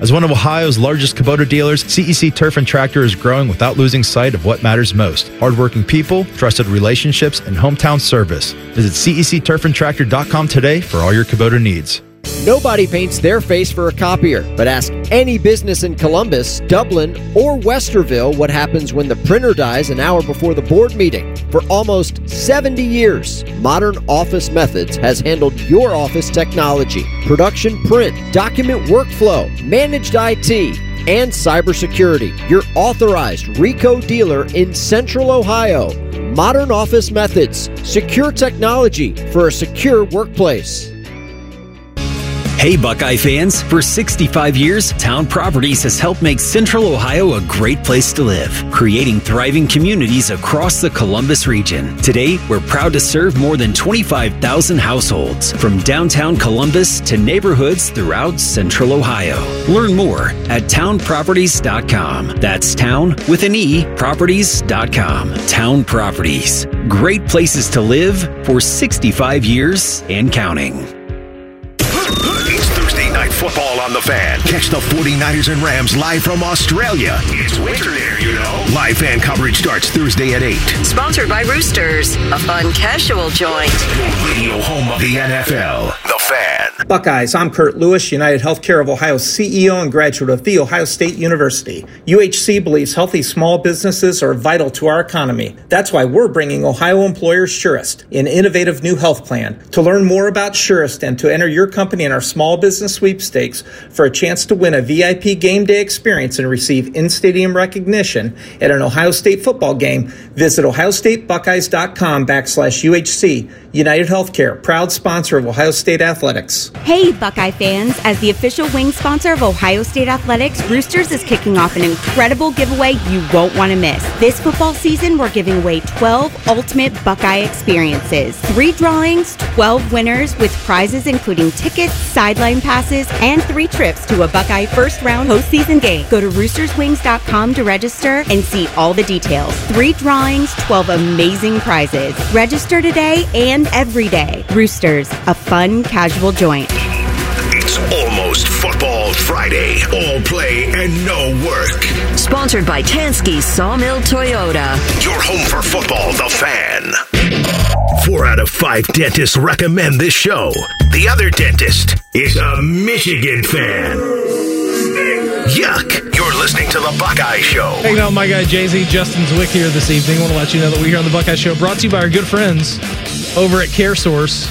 As one of Ohio's largest Kubota dealers, CEC Turf and Tractor is growing without losing sight of what matters most: hardworking people, trusted relationships, and hometown service. Visit CECTurfandTractor.com today for all your Kubota needs. Nobody paints their face for a copier, but ask any business in Columbus, Dublin, or Westerville what happens when the printer dies an hour before the board meeting. For almost 70 years, Modern Office Methods has handled your office technology, production print, document workflow, managed IT, and cybersecurity. Your authorized RICO dealer in Central Ohio. Modern Office Methods, secure technology for a secure workplace. Hey Buckeye fans, for 65 years, Town Properties has helped make Central Ohio a great place to live, creating thriving communities across the Columbus region. Today, we're proud to serve more than 25,000 households, from downtown Columbus to neighborhoods throughout Central Ohio. Learn more at townproperties.com. That's town with an E, properties.com. Town Properties, great places to live for 65 years and counting. It's Thursday Night Football on The Fan. Catch the 49ers and Rams live from Australia. It's winter there, you know. Live fan coverage starts Thursday at 8. Sponsored by Roosters, a fun casual joint. Your radio home of the NFL. The Fan. Buckeyes, I'm Kurt Lewis, United Healthcare of Ohio's CEO and graduate of The Ohio State University. UHC believes healthy small businesses are vital to our economy. That's why we're bringing Ohio employers Surest, an innovative new health plan. To learn more about Surest and to enter your company in our small business sweepstakes for a chance to win a VIP game day experience and receive in-stadium recognition at an Ohio State football game, visit ohiostatebuckeyes.com/UHC. United Healthcare, proud sponsor of Ohio State Athletics. Hey, Buckeye fans. As the official wing sponsor of Ohio State Athletics, Roosters is kicking off an incredible giveaway you won't want to miss. This football season, we're giving away 12 ultimate Buckeye experiences. 3 drawings, 12 winners with prizes including tickets, sideline passes, and 3 trips to a Buckeye first-round postseason game. Go to roosterswings.com to register and see all the details. 3 drawings, 12 amazing prizes. Register today and every day. Roosters, a fun, casual joint. It's almost Football Friday. All play and no work. Sponsored by Tansky Sawmill Toyota. Your home for football, The Fan. 4 out of 5 dentists recommend this show. The other dentist is a Michigan fan. Yuck. You're listening to The Buckeye Show. Hanging out with my guy Jay-Z, Justin Zwick here this evening. I want to let you know that we're here on The Buckeye Show, brought to you by our good friends over at CareSource.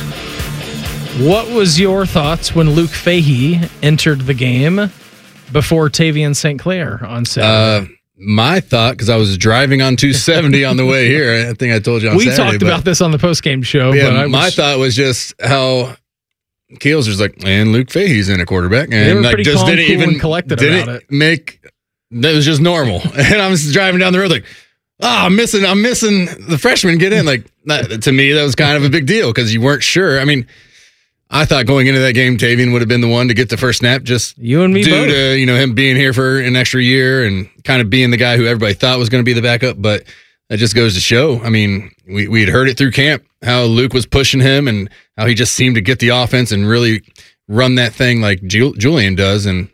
What was your thoughts when Luke Fahey entered the game before Tavian St. Clair on Saturday? My thought, because I was driving on 270 on the way here, I think I told you on Saturday. We talked about this on the postgame show. Yeah, my thought was just how Keels was like, and Luke Fahey's in a quarterback, and they were like pretty just calm, didn't cool, even and collected about it. That was just normal. And I'm just driving down the road like, I'm missing the freshman get in. Like, to me, that was kind of a big deal because you weren't sure. I mean, I thought going into that game, Tavian would have been the one to get the first snap. Just you and me due both. to him being here for an extra year and kind of being the guy who everybody thought was going to be the backup. But that just goes to show. I mean, we had heard it through camp how Luke was pushing him and how he just seemed to get the offense and really run that thing like Julian does. And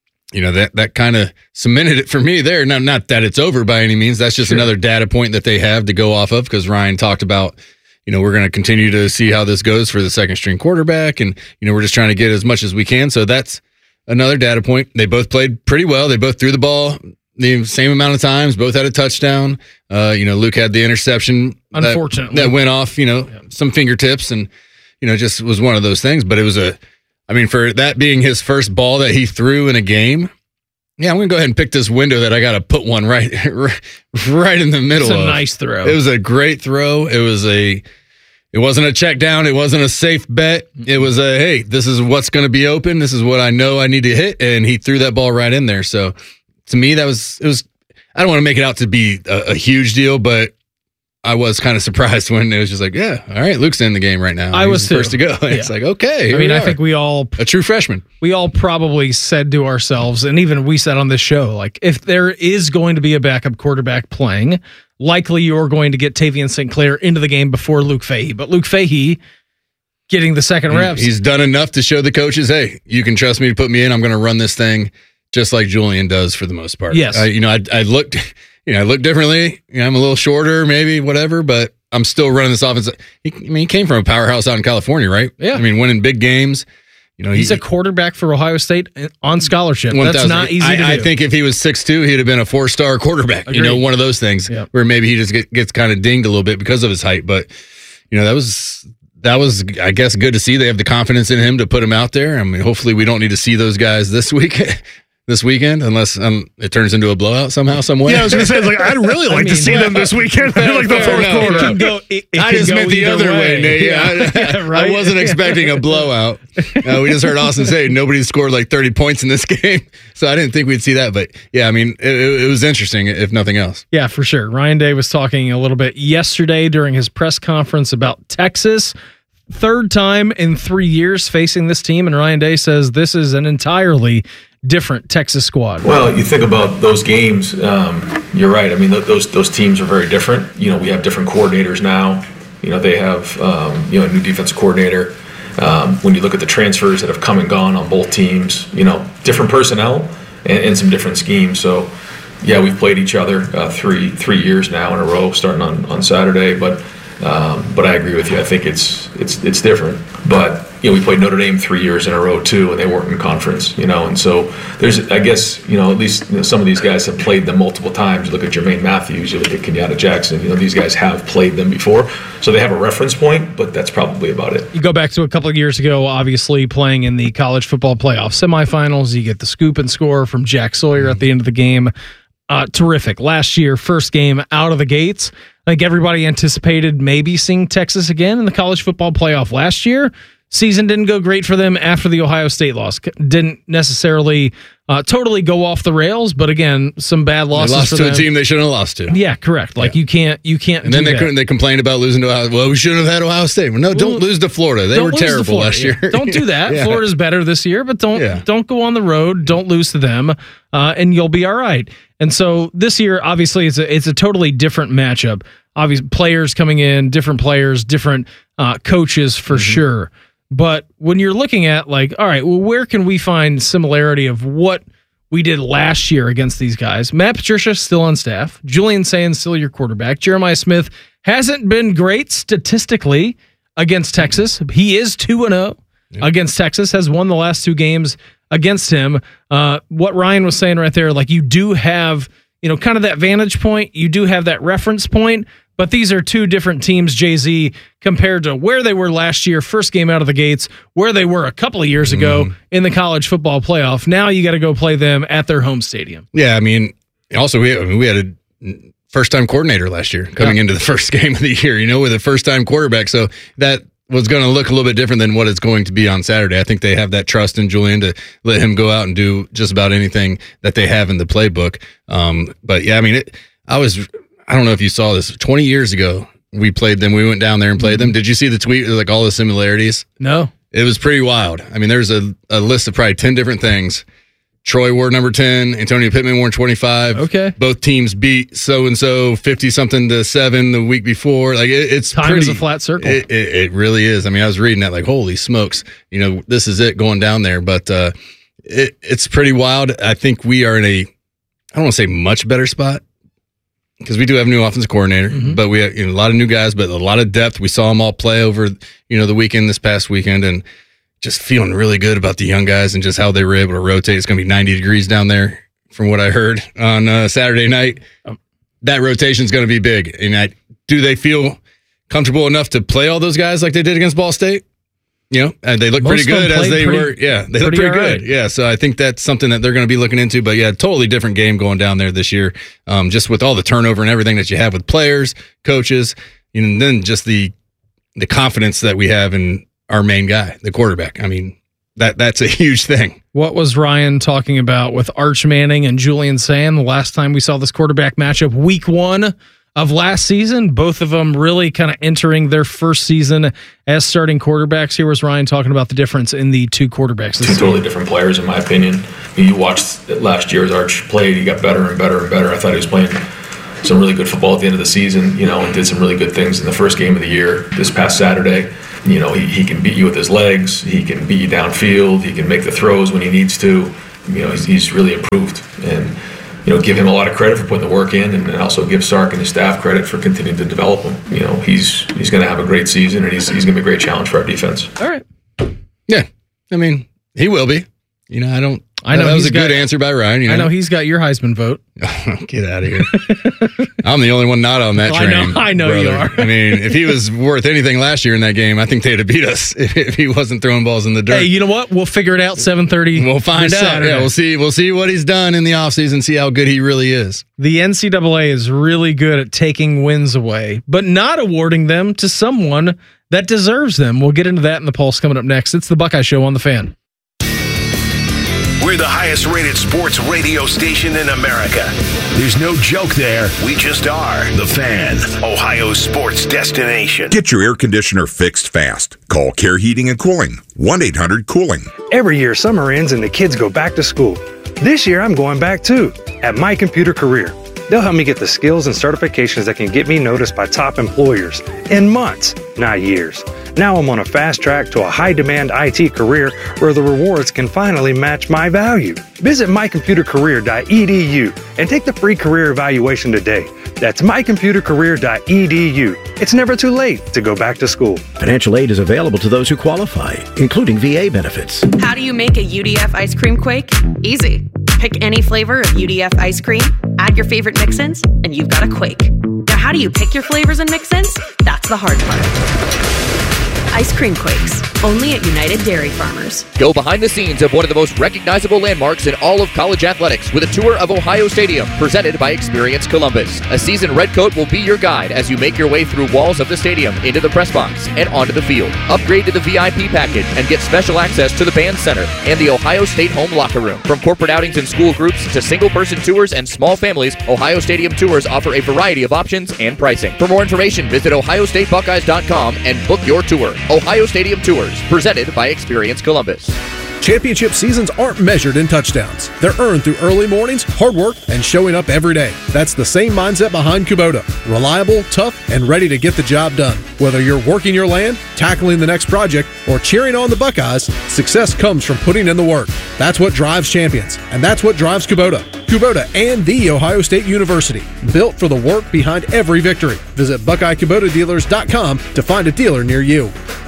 that kind of cemented it for me there. Now, not that it's over by any means. That's just another data point that they have to go off of because Ryan talked about. We're going to continue to see how this goes for the second string quarterback. And, we're just trying to get as much as we can. So that's another data point. They both played pretty well. They both threw the ball the same amount of times, both had a touchdown. Luke had the interception unfortunately that went off, some fingertips and, just was one of those things. But it was for that being his first ball that he threw in a game. Yeah, I'm going to go ahead and pick this window that I got to put one right in the middle of. It's a nice throw. It was a great throw. It wasn't a check down. It wasn't a safe bet. It was hey, this is what's going to be open. This is what I know I need to hit. And he threw that ball right in there. So to me, it was, I don't want to make it out to be a huge deal, but I was kind of surprised when it was just like, yeah, all right, Luke's in the game right now. I was the first to go. And it's like, okay. I think a true freshman. We all probably said to ourselves, and even we said on this show, like, if there is going to be a backup quarterback playing, likely you're going to get Tavian St. Clair into the game before Luke Fahey. But Luke Fahey getting the second reps. He's done enough to show the coaches, hey, you can trust me to put me in. I'm going to run this thing just like Julian does for the most part. Yes. I looked, I look differently. I'm a little shorter, maybe, whatever, but I'm still running this offense. He came from a powerhouse out in California, right? Yeah. Winning big games. He's a quarterback for Ohio State on scholarship. 1, That's not easy to do. I think if he was 6'2", he'd have been a 4-star quarterback. Agreed. One of those things where maybe he just gets kind of dinged a little bit because of his height. But, that was, I guess, good to see. They have the confidence in him to put him out there. Hopefully we don't need to see those guys this weekend, unless it turns into a blowout somehow, some way. Yeah, I was going to say, I'd really like to see them this weekend in the fourth quarter. I just meant the other way, Nate. Yeah. I wasn't expecting a blowout. We just heard Austin say nobody scored like 30 points in this game, so I didn't think we'd see that. But, yeah, it was interesting, if nothing else. Yeah, for sure. Ryan Day was talking a little bit yesterday during his press conference about Texas. Third time in 3 years facing this team, and Ryan Day says this is an entirely different Texas squad. Well, you think about those games, you're right. Those teams are very different. We have different coordinators now. They have a new defensive coordinator. When you look at the transfers that have come and gone on both teams, different personnel and some different schemes. So, yeah, we've played each other three years now in a row, starting on Saturday. But I agree with you. I think it's different. But we played Notre Dame 3 years in a row too, and they weren't in conference. And so there's, I guess, at least some of these guys have played them multiple times. You look at Jermaine Matthews, you look at Kenyatta Jackson. These guys have played them before, so they have a reference point. But that's probably about it. You go back to a couple of years ago, obviously playing in the college football playoff semifinals. You get the scoop and score from Jack Sawyer at the end of the game. Terrific. Last year, first game out of the gates. I think everybody anticipated maybe seeing Texas again in the college football playoff last year. Season didn't go great for them after the Ohio State loss. Didn't necessarily totally go off the rails, but again, some bad losses. They lost for to them. A team they shouldn't have lost to. Yeah, correct. You can't. And then they complained about losing to Ohio. Well, we shouldn't have had Ohio State. Well, no, don't lose to Florida. They were terrible last year. Don't do that. Yeah. Florida's better this year, but don't go on the road. Don't lose to them, and you'll be all right. And so this year, obviously, it's a totally different matchup. Obviously, players coming in, different players, different coaches for sure. But when you're looking at all right, well, where can we find similarity of what we did last year against these guys? Matt Patricia still on staff. Julian Sayin still your quarterback. Jeremiah Smith hasn't been great statistically against Texas. He is 2-0 against Texas, has won the last 2 games against him. What Ryan was saying right there, you do have, kind of that vantage point. You do have that reference point. But these are 2 different teams, Jay-Z, compared to where they were last year, first game out of the gates, where they were a couple of years ago in the college football playoff. Now you got to go play them at their home stadium. Yeah, also we had a first-time coordinator last year coming into the first game of the year, with a first-time quarterback. So that was going to look a little bit different than what it's going to be on Saturday. I think they have that trust in Julian to let him go out and do just about anything that they have in the playbook. But, yeah, I don't know if you saw this. 20 years ago, we played them. We went down there and played them. Did you see the tweet, all the similarities? No. It was pretty wild. There's a list of probably 10 different things. Troy wore number 10. Antonio Pittman wore 25. Okay. Both teams beat so-and-so 50-something to 7 the week before. It's Time is a flat circle. It really is. I was reading that holy smokes. This is it going down there. But it's pretty wild. I think we are in I don't want to say much better spot, because we do have a new offensive coordinator, but we have a lot of new guys, but a lot of depth. We saw them all play over, the weekend, this past weekend, and just feeling really good about the young guys and just how they were able to rotate. It's going to be 90 degrees down there from what I heard on Saturday night. That rotation is going to be big. And do they feel comfortable enough to play all those guys like they did against Ball State? And they look pretty good as they were. Yeah, they look pretty good. Right. Yeah, so I think that's something that they're going to be looking into. But, yeah, totally different game going down there this year, just with all the turnover and everything that you have with players, coaches, and then just the confidence that we have in our main guy, the quarterback. That's a huge thing. What was Ryan talking about with Arch Manning and Julian Sayin the last time we saw this quarterback matchup? Week 1 of last season, both of them really kind of entering their first season as starting quarterbacks. Here was Ryan talking about the difference in the 2 quarterbacks. 2 totally different players, in my opinion. You watched last year as Arch played, he got better and better and better. I thought he was playing some really good football at the end of the season, and did some really good things in the first game of the year this past Saturday. He can beat you with his legs. He can beat you downfield. He can make the throws when he needs to. he's really improved, and give him a lot of credit for putting the work in, and also give Sark and his staff credit for continuing to develop him. He's going to have a great season, and he's going to be a great challenge for our defense. All right. Yeah, I mean, he will be. I know that was a good answer by Ryan. I know he's got your Heisman vote. Get out of here. I'm the only one not on that train. I know brother. You are. I mean, if he was worth anything last year in that game, I think they'd have beat us if he wasn't throwing balls in the dirt. Hey, you know what? We'll figure it out 7:30. We'll find out. Saturday. Yeah, we'll see what he's done in the offseason, see how good he really is. The NCAA is really good at taking wins away, but not awarding them to someone that deserves them. We'll get into that in the Pulse coming up next. It's the Buckeye Show on the Fan. We're the highest rated sports radio station in America. There's no joke there. We just are. The Fan, Ohio's sports destination. Get your air conditioner fixed fast. Call Care Heating and Cooling. 1-800-COOLING. Every year, summer ends and the kids go back to school. This year, I'm going back too, at My Computer Career. They'll help me get the skills and certifications that can get me noticed by top employers in months, not years. Now I'm on a fast track to a high-demand IT career where the rewards can finally match my value. Visit mycomputercareer.edu and take the free career evaluation today. That's mycomputercareer.edu. It's never too late to go back to school. Financial aid is available to those who qualify, including VA benefits. How do you make a UDF ice cream quake? Easy. Pick any flavor of UDF ice cream, add your favorite mix-ins, and you've got a quake. Now, how do you pick your flavors and mix-ins? That's the hard part. Ice cream quakes, only at United Dairy Farmers. Go behind the scenes of one of the most recognizable landmarks in all of college athletics with a tour of Ohio Stadium, presented by Experience Columbus. A seasoned redcoat will be your guide as you make your way through walls of the stadium, into the press box, and onto the field. Upgrade to the VIP package and get special access to the band center and the Ohio State home locker room. From corporate outings and school groups to single-person tours and small families, Ohio Stadium tours offer a variety of options and pricing. For more information, visit ohiostatebuckeyes.com and book your tour. Ohio Stadium Tours, presented by Experience Columbus. Championship seasons aren't measured in touchdowns. They're earned through early mornings, hard work, and showing up every day. That's the same mindset behind Kubota. Reliable, tough, and ready to get the job done. Whether you're working your land, tackling the next project, or cheering on the Buckeyes, success comes from putting in the work. That's what drives champions, and that's what drives Kubota. Kubota and The Ohio State University, built for the work behind every victory. Visit BuckeyeKubotaDealers.com to find a dealer near you.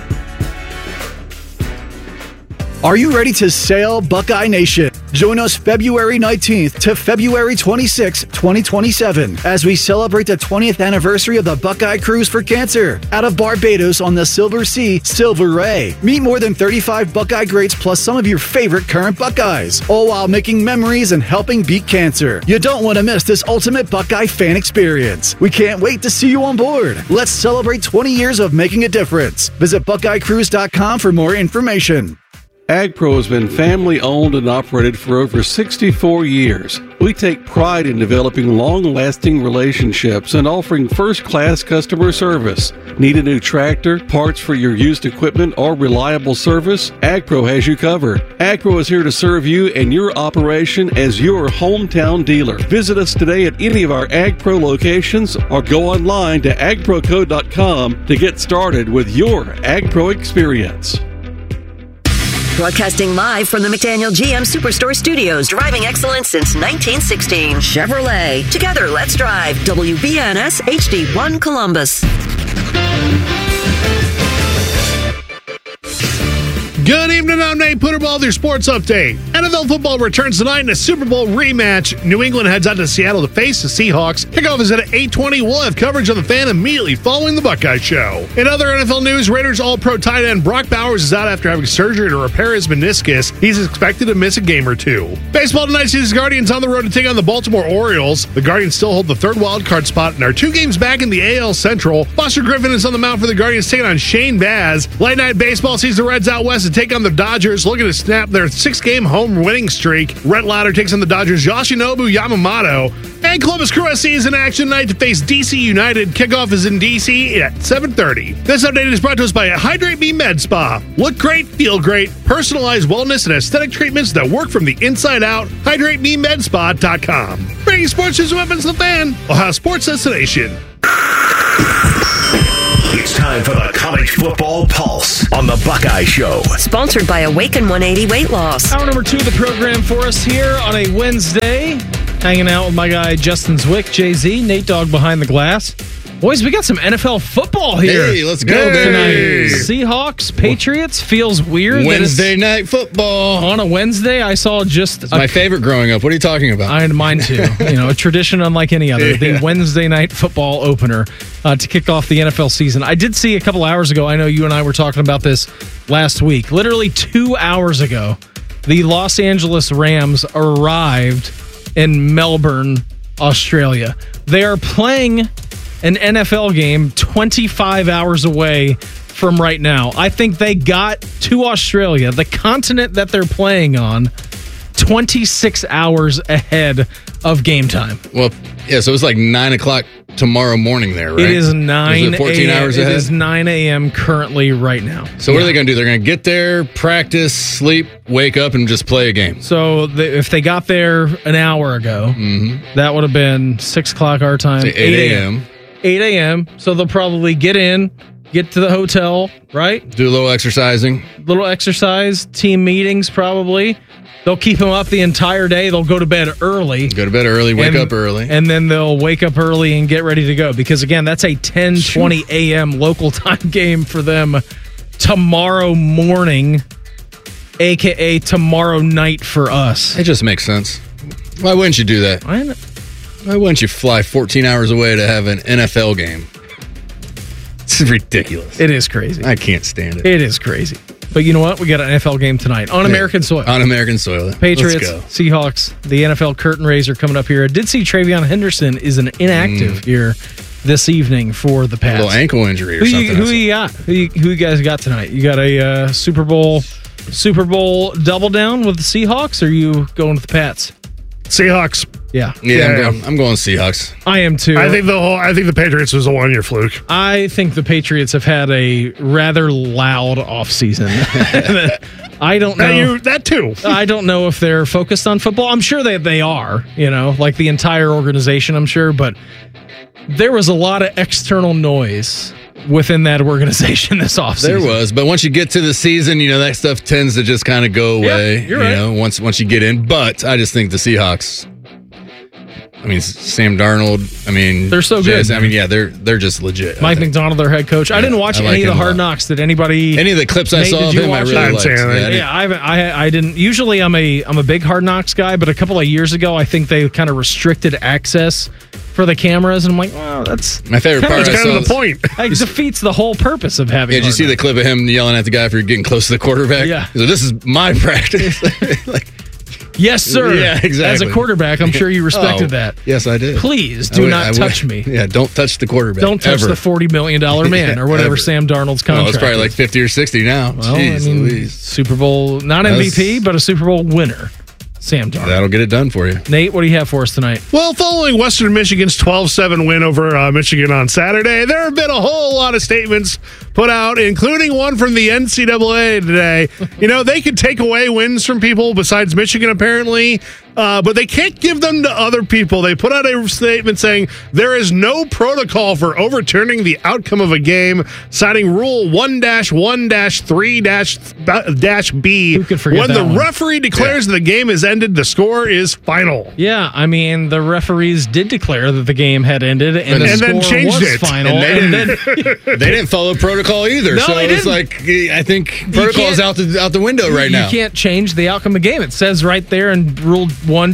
Are you ready to sail, Buckeye Nation? Join us February 19th to February 26th, 2027, as we celebrate the 20th anniversary of the Buckeye Cruise for Cancer out of Barbados on the Silver Sea Silver Ray. Meet more than 35 Buckeye greats plus some of your favorite current Buckeyes, all while making memories and helping beat cancer. You don't want to miss this ultimate Buckeye fan experience. We can't wait to see you on board. Let's celebrate 20 years of making a difference. Visit BuckeyeCruise.com for more information. AgPro has been family-owned and operated for over 64 years. We take pride in developing long-lasting relationships and offering first-class customer service. Need a new tractor, parts for your used equipment, or reliable service? AgPro has you covered. AgPro is here to serve you and your operation as your hometown dealer. Visit us today at any of our AgPro locations or go online to agproco.com to get started with your AgPro experience. Broadcasting live from the McDaniel GM Superstore Studios, driving excellence since 1916. Chevrolet. Together, let's drive. WBNS HD1 Columbus. Good evening, I'm Nate Putterball with your sports update. NFL football returns tonight in a Super Bowl rematch. New England heads out to Seattle to face the Seahawks. Kickoff is at 8:20. We'll have coverage on the Fan immediately following the Buckeye Show. In other NFL news, Raiders All-Pro tight end Brock Bowers is out after having surgery to repair his meniscus. He's expected to miss a game or two. Baseball tonight sees the Guardians on the road to take on the Baltimore Orioles. The Guardians still hold the third wild card spot and are 2 games back in the AL Central. Buster Griffin is on the mound for the Guardians, taking on Shane Baz. Late night baseball sees the Reds out west to take on the Dodgers, looking to snap their 6-game home winning streak. Rhett Lauder takes on the Dodgers' Yoshinobu Yamamoto. And Columbus Crew SC is in action tonight to face DC United. Kickoff is in DC at 7:30. This update is brought to us by Hydrate Me Med Spa. Look great, feel great, personalized wellness and aesthetic treatments that work from the inside out. HydrateMeMedSpa.com. Bringing sports news and weapons to the Fan, Ohio sports destination. It's time for the College Football Pulse on the Buckeye Show. Sponsored by Awaken 180 Weight Loss. Hour number 2 of the program for us here on a Wednesday. Hanging out with my guy Justin Zwick, Jay-Z, Nate Dogg behind the glass. Boys, we got some NFL football here. Hey, let's go, baby. Seahawks, Patriots. Feels weird. Wednesday night football. On a Wednesday, I saw just... It's my favorite growing up. What are you talking about? I had mine too. A tradition unlike any other. Yeah. The Wednesday night football opener to kick off the NFL season. I did see a couple hours ago, I know you and I were talking about this last week. Literally 2 hours ago, the Los Angeles Rams arrived in Melbourne, Australia. They are playing an NFL game 25 hours away from right now. I think they got to Australia, the continent that they're playing on, 26 hours ahead of game time. Well, yeah, so it's like 9 o'clock tomorrow morning there, right? It is 9 Is it 14 hours ahead? It is 9 a.m. currently right now. So what are they going to do? They're going to get there, practice, sleep, wake up, and just play a game. So if they got there an hour ago, that would have been 6 o'clock our time. Say 8 a.m. 8 a.m. So they'll probably get to the hotel, right? Do a little exercising. Little exercise, team meetings probably. They'll keep them up the entire day. They'll go to bed early. Go to bed early, wake up early. And then they'll wake up early and get ready to go. Because, again, that's a 10:20 a.m. local time game for them tomorrow morning, a.k.a. tomorrow night for us. It just makes sense. Why wouldn't you do that? Why wouldn't you fly 14 hours away to have an NFL game? It's ridiculous. It is crazy. I can't stand it. It is crazy. But you know what? We got an NFL game tonight on American soil. On American soil. Patriots, Let's go. Seahawks, the NFL curtain raiser coming up here. I did see Travion Henderson is an inactive here this evening for the Pats. A little ankle injury or something. Who you got? Who you guys got tonight? You got a Super Bowl double down with the Seahawks, or are you going with the Pats? Seahawks. Yeah. I'm going Seahawks. I am too. I think the Patriots was a 1-year fluke. I think the Patriots have had a rather loud offseason. I don't know. That too. I don't know if they're focused on football. I'm sure that they are, like the entire organization, I'm sure, but there was a lot of external noise within that organization this offseason. There was, but once you get to the season, that stuff tends to just kind of go away. Yeah, you're right. Once you get in. But I just think the Seahawks. Sam Darnold. They're so good. They're just legit. Mike McDonald, their head coach. I didn't watch any of the Hard Knocks. Did anybody? Any of the clips I saw of him, I really liked. I didn't. Usually, I'm a big Hard Knocks guy, but a couple of years ago, I think they kind of restricted access for the cameras, and I'm like, wow, that's my favorite part. That's kind of the point. It defeats the whole purpose of having. Yeah, did you see the clip of him yelling at the guy for getting close to the quarterback? Yeah. He's like, this is my practice. Yes, sir. Yeah, exactly. As a quarterback, I'm sure you respected that. Yes, I did. Please do not touch me. Yeah, don't touch the quarterback. Don't touch the $40 million man or whatever Sam Darnold's contract. It's probably like 50 or 60 now. Well, Jeez, Super Bowl, not MVP, but a Super Bowl winner. Sam Darnold. That'll get it done for you. Nate, what do you have for us tonight? Well, following Western Michigan's 12-7 win over Michigan on Saturday, there have been a whole lot of statements put out, including one from the NCAA today. They could take away wins from people besides Michigan, apparently, but they can't give them to other people. They put out a statement saying there is no protocol for overturning the outcome of a game, citing Rule 1-1-3-B. When the referee declares the game is ended, the score is final. Yeah, the referees did declare that the game had ended, and the score then changed was it. final. And they didn't follow protocol either. No, so they it's didn't. like, I think protocol is out the window right now. You can't change the outcome of the game. It says right there in Rule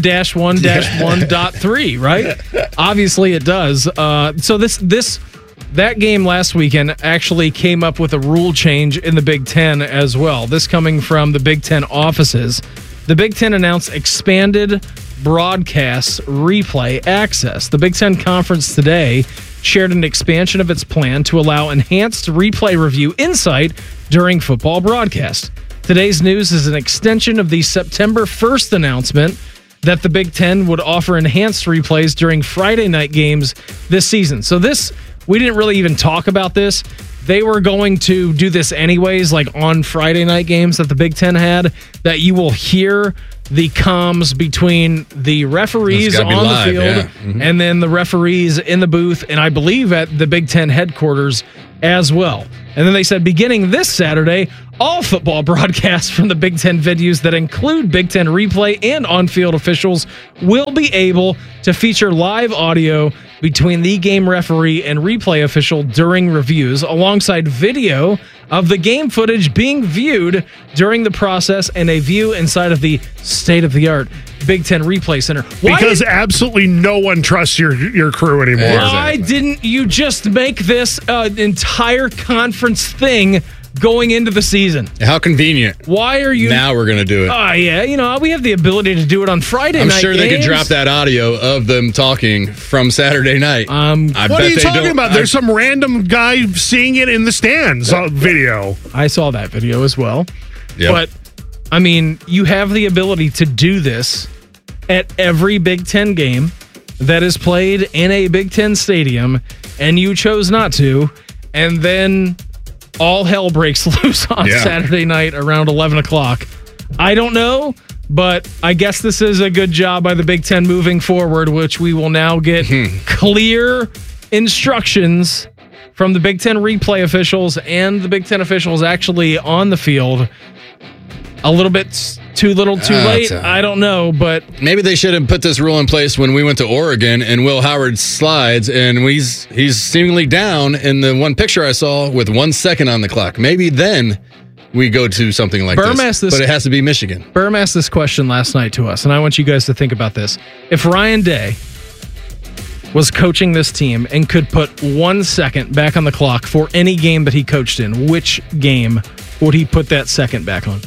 1-1-1.3, right? Obviously it does. So that game last weekend actually came up with a rule change in the Big Ten as well. This coming from the Big Ten offices. The Big Ten announced expanded broadcast replay access. The Big Ten Conference today shared an expansion of its plan to allow enhanced replay review insight during football broadcast. Today's news is an extension of the September 1st announcement that the Big Ten would offer enhanced replays during Friday night games this season. So we didn't really even talk about this. they were going to do this anyways, like on Friday night games that the Big Ten had, that you will hear the comms between the referees on the field and then the referees in the booth, and I believe at the Big Ten headquarters as well. And then they said, beginning this Saturday, all football broadcasts from the Big Ten venues that include Big Ten replay and on-field officials will be able to feature live audio between the game referee and replay official during reviews, alongside video of the game footage being viewed during the process and a view inside of the state-of-the-art Big Ten Replay Center. Because absolutely no one trusts your crew anymore. Why didn't you just make this entire conference thing going into the season? How convenient. Why are you... Now we're going to do it. Yeah. We have the ability to do it on Friday night. I'm sure they could drop that audio of them talking from Saturday night. What are you talking about? There's some random guy seeing it in the stands video. I saw that video as well. Yep. But, I mean, you have the ability to do this at every Big Ten game that is played in a Big Ten stadium, and you chose not to, and then all hell breaks loose on Saturday night around 11 o'clock. I don't know, but I guess this is a good job by the Big Ten moving forward, which we will now get clear instructions from the Big Ten replay officials and the Big Ten officials actually on the field. A little bit too little, too late. I don't know, but maybe they should have put this rule in place when we went to Oregon and Will Howard slides and he's seemingly down in the one picture I saw with 1 second on the clock. Maybe then we go to something like this. But it has to be Michigan. Berm asked this question last night to us, and I want you guys to think about this. If Ryan Day was coaching this team and could put 1 second back on the clock for any game that he coached in, which game would he put that second back on?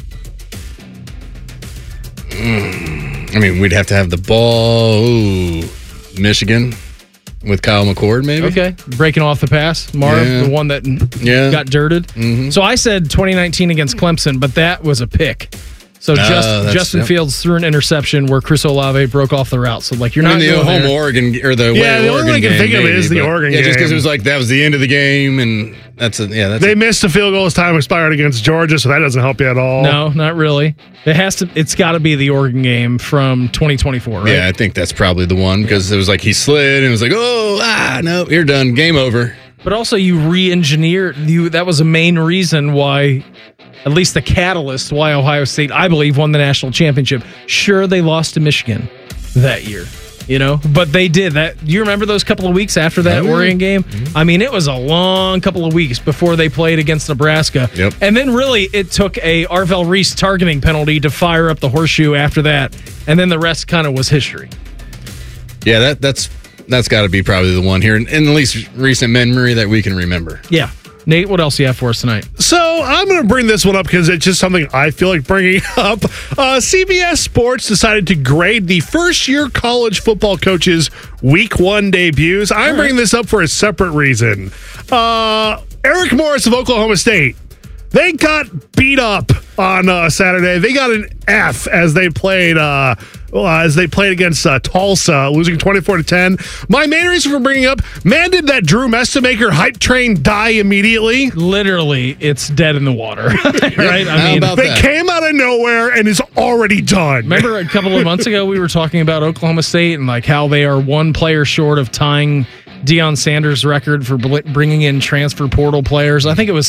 I mean, we'd have to have the ball. Ooh, Michigan with Kyle McCord, maybe. Okay, breaking off the pass. Marv, the one that got dirted. Mm-hmm. So I said 2019 against Clemson, but that was a pick. So Justin Fields threw an interception where Chris Olave broke off the route. So like you're not the home Oregon or the the only one I can think of is the Oregon game. Yeah, just because it was like that was the end of the game, and they missed a field goal as time expired against Georgia, so that doesn't help you at all. No, not really. It's got to be the Oregon game from 2024, right? Yeah, I think that's probably the one because it was like he slid and it was like, no, you're done, game over. But also you re-engineered. That was a main reason why. At least the catalyst why Ohio State, I believe, won the national championship. Sure, they lost to Michigan that year, but they did that. Do you remember those couple of weeks after that Oregon game? Mm-hmm. I mean, it was a long couple of weeks before they played against Nebraska. Yep. And then really it took a Arvell Reese targeting penalty to fire up the horseshoe after that. And then the rest kind of was history. Yeah, that's got to be probably the one here in the least recent memory that we can remember. Yeah. Nate, what else do you have for us tonight? So I'm going to bring this one up because it's just something I feel like bringing up. CBS Sports decided to grade the first-year college football coaches' Week 1 debuts. I'm bringing this up for a separate reason. Eric Morris of Oklahoma State. They got beat up on Saturday. They got an F as they played against Tulsa, losing 24-10. My main reason for bringing up, man, did that Drew Mestemaker hype train die immediately? Literally, it's dead in the water, right? They came out of nowhere and is already done. Remember a couple of months ago we were talking about Oklahoma State and like how they are one player short of tying Deion Sanders' record for bringing in transfer portal players. I think it was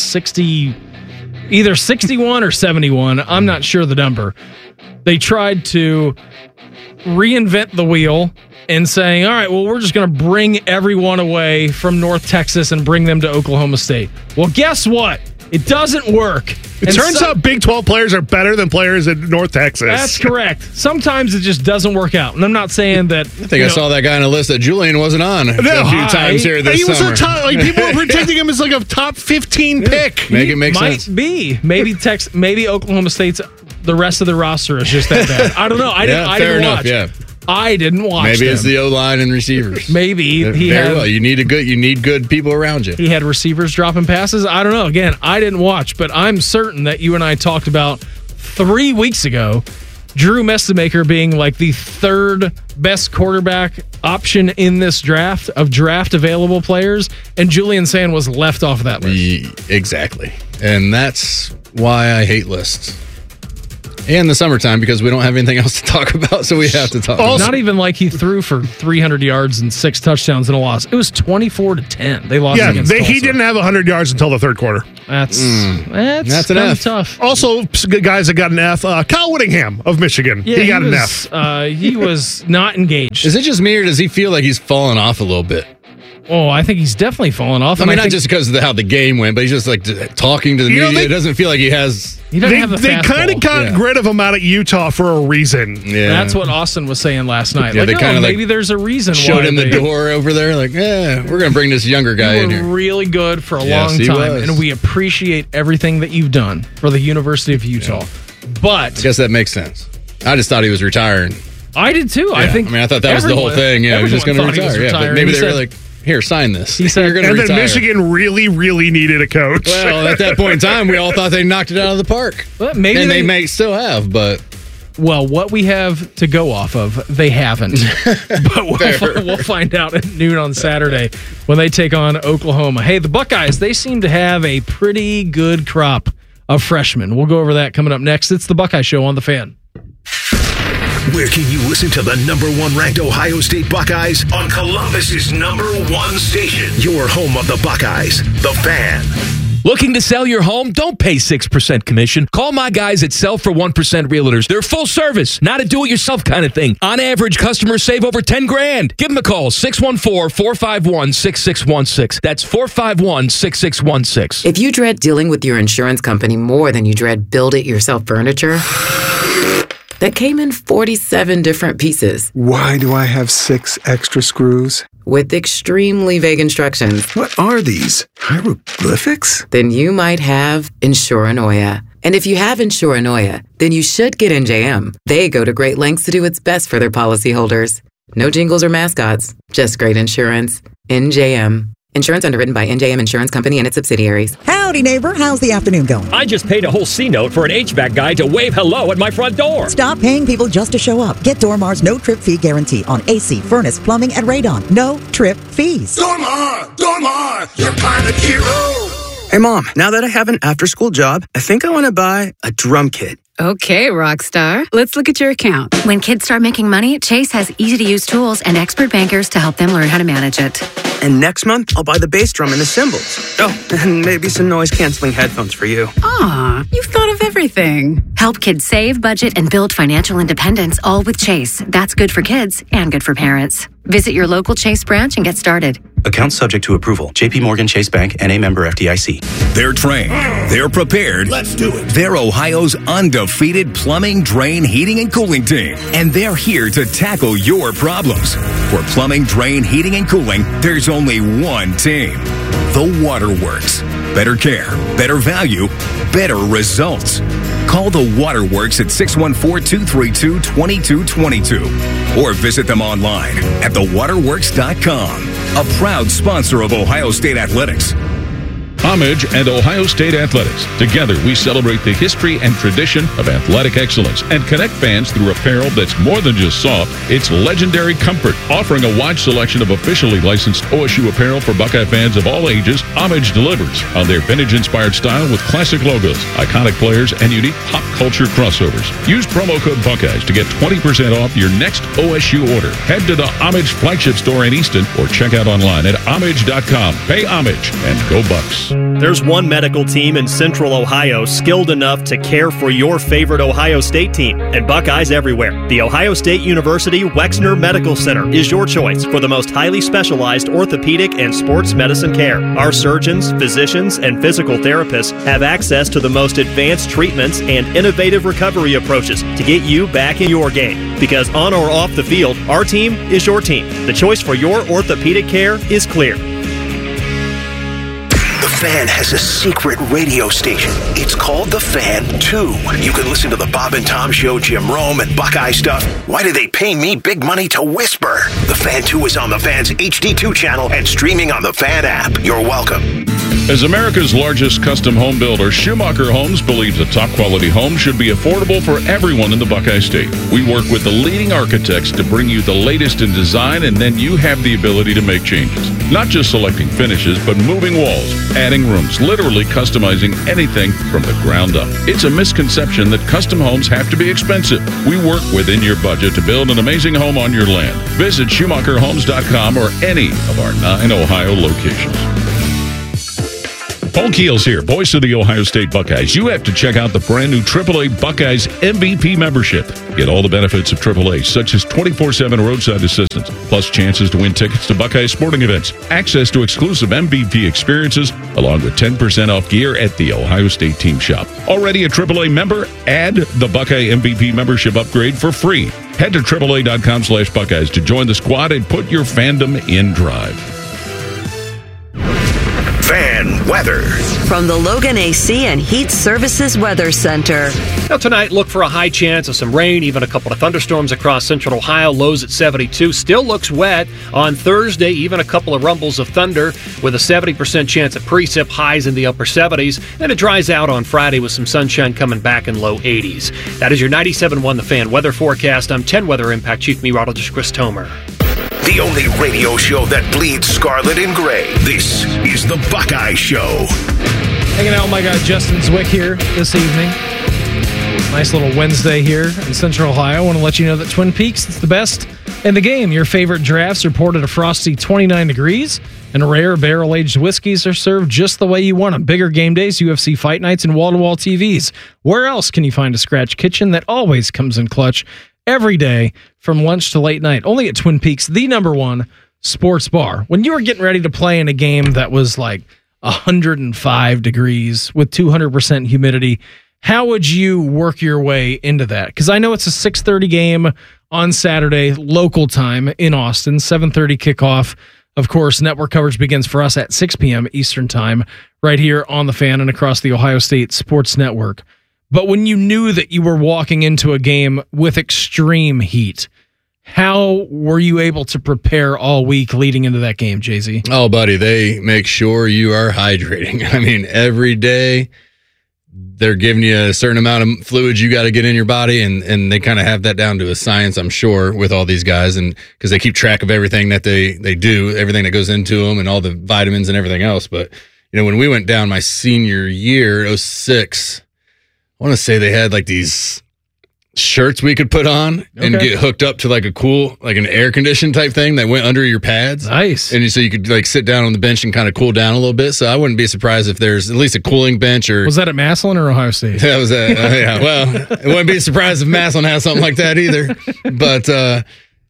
either 61 or 71. I'm not sure the number. They tried to reinvent the wheel and saying, all right, well, we're just going to bring everyone away from North Texas and bring them to Oklahoma State. Well, guess what? It doesn't work. It turns out Big 12 players are better than players in North Texas. That's correct. Sometimes it just doesn't work out. And I'm not saying that... I think I saw that guy on a list that Julian wasn't on a few times here this summer. Was people were predicting him as like a top 15 pick. Make it make sense. Might be. Maybe Oklahoma State's... The rest of the roster is just that bad. I don't know. I didn't watch. Yeah. I didn't watch. Maybe it's the O-line and receivers. Maybe You need good people around you. He had receivers dropping passes. I don't know. Again, I didn't watch, but I'm certain that you and I talked about 3 weeks ago Drew Messamaker being like the third best quarterback option in this draft of draft available players, and Julian Sand was left off that list. Exactly. And that's why I hate lists. And the summertime, because we don't have anything else to talk about, so we have to talk about it. Not even like he threw for 300 yards and 6 touchdowns and a loss. It was 24-10. They lost against Tulsa. He didn't have 100 yards until the third quarter. That's an kind F. of tough. Also, guys that got an F. Kyle Whittingham of Michigan. Yeah, he got an F. He was not engaged. Is it just me, or does he feel like he's fallen off a little bit? Oh, I think he's definitely fallen off. I mean, not just because of how the game went, but he's just like talking to the media. It doesn't feel like he has. He doesn't have a They kind of got rid of him out at Utah for a reason. Yeah. That's what Austin was saying last night. Yeah, like, they kind of maybe there's a reason showed why him the door over there. Like, we're going to bring this younger guy in here. Really good for a Yes, long he time, was. and we appreciate everything that you've done for the University of Utah. But I guess that makes sense. I just thought he was retiring. I did too. Yeah, I think. I mean, I thought that was the whole thing. Yeah, he was just going to retire. Yeah, but maybe they were like, here, sign this. He said, you're going to retire. And then Michigan really, really needed a coach. Well, at that point in time, we all thought they knocked it out of the park. But maybe and they may still have, but. Well, what we have to go off of, they haven't. But we'll find out at noon on Saturday when they take on Oklahoma. Hey, the Buckeyes, they seem to have a pretty good crop of freshmen. We'll go over that coming up next. It's the Buckeye Show on The Fan. Where can you listen to the number 1 ranked Ohio State Buckeyes? On Columbus's number 1 station. Your home of the Buckeyes, The Fan. Looking to sell your home? Don't pay 6% commission. Call my guys at Sell for 1% Realtors. They're full service, not a do-it-yourself kind of thing. On average, customers save over $10,000. Give them a call, 614-451-6616. That's 451-6616. If you dread dealing with your insurance company more than you dread build-it-yourself furniture that came in 47 different pieces. Why do I have 6 extra screws? With extremely vague instructions. What are these? Hieroglyphics? Then you might have Insuranoia. And if you have Insuranoia, then you should get NJM. They go to great lengths to do its best for their policyholders. No jingles or mascots, just great insurance. NJM. Insurance underwritten by NJM Insurance Company and its subsidiaries. Howdy, neighbor. How's the afternoon going? I just paid a whole C-note for an HVAC guy to wave hello at my front door. Stop paying people just to show up. Get Dormar's no-trip fee guarantee on AC, furnace, plumbing, and radon. No trip fees. Dormar, your pilot hero. Hey, Mom, now that I have an after-school job, I think I want to buy a drum kit. Okay, Rockstar. Let's look at your account. When kids start making money, Chase has easy-to-use tools and expert bankers to help them learn how to manage it. And next month, I'll buy the bass drum and the cymbals. Oh, and maybe some noise-canceling headphones for you. Aw, you've thought of everything. Help kids save, budget, and build financial independence, all with Chase. That's good for kids and good for parents. Visit your local Chase branch and get started. Account subject to approval. JP Morgan Chase Bank, N.A. member FDIC. They're trained. They're prepared. Let's do it. They're Ohio's undefeated plumbing, drain, heating, and cooling team. And they're here to tackle your problems. For plumbing, drain, heating, and cooling, there's only one team. The Waterworks. Better care, better value, better results. Call the Waterworks at 614-232-2222 or visit them online at thewaterworks.com. A proud sponsor of Ohio State Athletics. Homage and Ohio State Athletics. Together, we celebrate the history and tradition of athletic excellence and connect fans through apparel that's more than just soft, it's legendary comfort. Offering a wide selection of officially licensed OSU apparel for Buckeye fans of all ages, Homage delivers on their vintage-inspired style with classic logos, iconic players, and unique pop culture crossovers. Use promo code Buckeyes to get 20% off your next OSU order. Head to the Homage flagship store in Easton or check out online at homage.com. Pay homage and go Bucks. There's one medical team in Central Ohio skilled enough to care for your favorite Ohio State team, and Buckeyes everywhere. The Ohio State University Wexner Medical Center is your choice for the most highly specialized orthopedic and sports medicine care. Our surgeons, physicians, and physical therapists have access to the most advanced treatments and innovative recovery approaches to get you back in your game. Because on or off the field, our team is your team. The choice for your orthopedic care is clear. The Fan has a secret radio station. It's called The Fan 2. You can listen to the Bob and Tom Show, Jim Rome, and Buckeye stuff. Why do they pay me big money to whisper? The Fan 2 is on the Fan's HD2 channel and streaming on the Fan app. You're welcome. As America's largest custom home builder, Schumacher Homes believes a top-quality home should be affordable for everyone in the Buckeye State. We work with the leading architects to bring you the latest in design, and then you have the ability to make changes. Not just selecting finishes, but moving walls, adding rooms, literally customizing anything from the ground up. It's a misconception that custom homes have to be expensive. We work within your budget to build an amazing home on your land. Visit SchumacherHomes.com or any of our 9 Ohio locations. Paul Keels here, voice of the Ohio State Buckeyes. You have to check out the brand new AAA Buckeyes MVP membership. Get all the benefits of AAA, such as 24/7 roadside assistance, plus chances to win tickets to Buckeye sporting events, access to exclusive MVP experiences, along with 10% off gear at the Ohio State team shop. Already a AAA member? Add the Buckeye MVP membership upgrade for free. Head to AAA.com/Buckeyes to join the squad and put your fandom in drive. Fan weather. From the Logan AC and Heat Services Weather Center. Now tonight, look for a high chance of some rain, even a couple of thunderstorms across central Ohio. Lows at 72. Still looks wet. On Thursday, even a couple of rumbles of thunder with a 70% chance of precip, highs in the upper 70s. Then it dries out on Friday with some sunshine coming back in low 80s. That is your 97.1 The Fan weather forecast. I'm 10 Weather Impact Chief Meteorologist Chris Tomer. The only radio show that bleeds scarlet and gray. This is the Buckeye Show. Hanging out with my guy Justin Zwick here this evening. Nice little Wednesday here in Central Ohio. I want to let you know that Twin Peaks is the best in the game. Your favorite drafts reported a frosty 29 degrees, and rare barrel-aged whiskeys are served just the way you want them. Bigger game days, UFC fight nights, and wall-to-wall TVs. Where else can you find a scratch kitchen that always comes in clutch every day from lunch to late night? Only at Twin Peaks, the #1 sports bar. When you were getting ready to play in a game that was like 105 degrees with 200% humidity, how would you work your way into that? Because I know it's a 6:30 game on Saturday, local time in Austin, 7:30 kickoff. Of course, network coverage begins for us at 6 p.m. Eastern time, right here on The Fan and across the Ohio State Sports Network. But when you knew that you were walking into a game with extreme heat, how were you able to prepare all week leading into that game, Jay-Z? Oh, buddy, they make sure you are hydrating. I mean, every day they're giving you a certain amount of fluids you got to get in your body, and they kind of have that down to a science, I'm sure, with all these guys, and because they keep track of everything that they do, everything that goes into them, and all the vitamins and everything else. But, you know, when we went down my senior year, 06, I want to say they had like these shirts we could put on and get hooked up to like a cool, like an air condition type thing that went under your pads. Nice. And so you could like sit down on the bench and kind of cool down a little bit. So I wouldn't be surprised if there's at least a cooling bench. Or was that at Massillon or Ohio State? That was yeah. Well, I wouldn't be surprised if Massillon has something like that either. But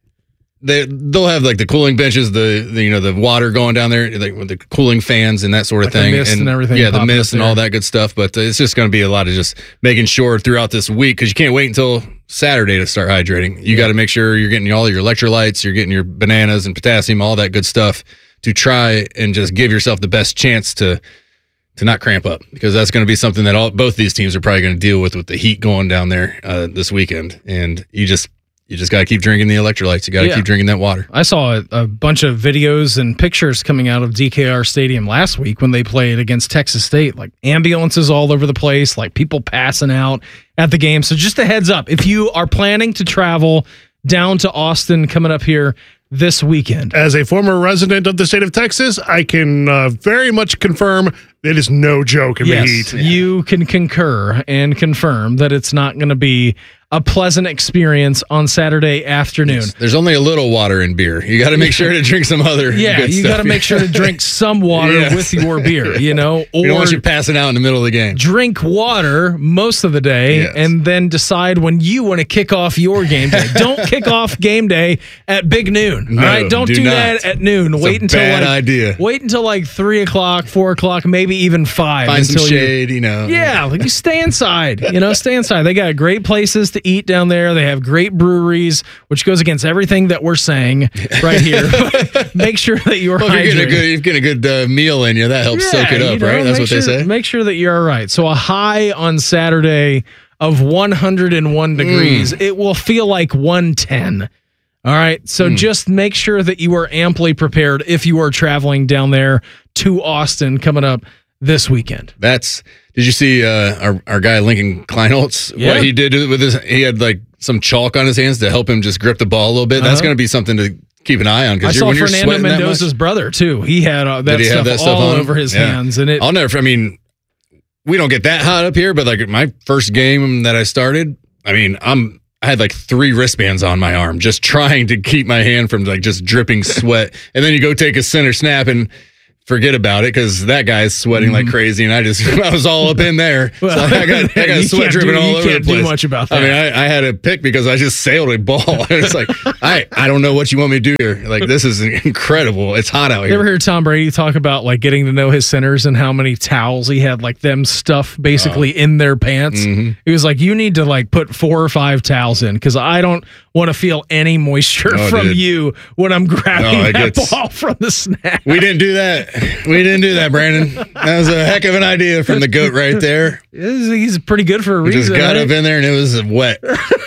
they'll have like the cooling benches, the water going down there, like with the cooling fans and that sort of like thing, the mist and everything. Yeah, the mist and all that good stuff. But it's just going to be a lot of just making sure throughout this week, because you can't wait until Saturday to start hydrating. You got to make sure you're getting all your electrolytes, you're getting your bananas and potassium, all that good stuff to try and just give yourself the best chance to not cramp up, because that's going to be something that both these teams are probably going to deal with the heat going down there this weekend. And you just got to keep drinking the electrolytes. You got to keep drinking that water. I saw a bunch of videos and pictures coming out of DKR Stadium last week when they played against Texas State, like ambulances all over the place, like people passing out at the game. So just a heads up, if you are planning to travel down to Austin coming up here this weekend. As a former resident of the state of Texas, I can very much confirm it is no joke in the heat. You can concur and confirm that it's not going to be a pleasant experience on Saturday afternoon. There's only a little water in beer. You got to make sure to drink some other good you got to make sure to drink some water with your beer, you know. Or you don't want you passing out in the middle of the game. Drink water most of the day and then decide when you want to kick off your game day. Don't kick off game day at big noon. No, all right, don't do that at noon. It's wait until bad idea. Wait until like 3 o'clock, 4 o'clock, maybe even 5. Find some shade, you know. Yeah, like you stay inside. Stay inside. They got great places to eat down there. They have great breweries, which goes against everything that we're saying right here. Make sure that you're hydrated. You're getting a good meal in you. That helps soak it up, right? That's what they say. Make sure that you're all right. So a high on Saturday of 101 degrees. It will feel like 110. All right. So just make sure that you are amply prepared if you are traveling down there to Austin coming up this weekend. Did you see our guy Lincoln Kleinholtz? Yeah. What he did with he had like some chalk on his hands to help him just grip the ball a little bit. That's going to be something to keep an eye on. I saw Fernando Mendoza's brother too. He had that stuff all over his hands, and I'll never. I mean, we don't get that hot up here, but like my first game that I started, I mean, I had like 3 wristbands on my arm, just trying to keep my hand from like just dripping sweat. And then you go take a center snap and forget about it because that guy's sweating like crazy, and I was all up in there. Well, so I got sweat dripping all over the place. You can't do much about that. I mean, I had a pick because I just sailed a ball. It's like I don't know what you want me to do here. Like, this is incredible. It's hot out here. You ever hear Tom Brady talk about like getting to know his centers and how many towels he had, like them stuff basically in their pants? Mm-hmm. He was like, you need to like put 4 or 5 towels in because I don't want to feel any moisture from you when I'm grabbing that ball from the snap. We didn't do that. We didn't do that, Brandon. That was a heck of an idea from the GOAT right there. He's pretty good for a reason. Just got up in there and it was wet.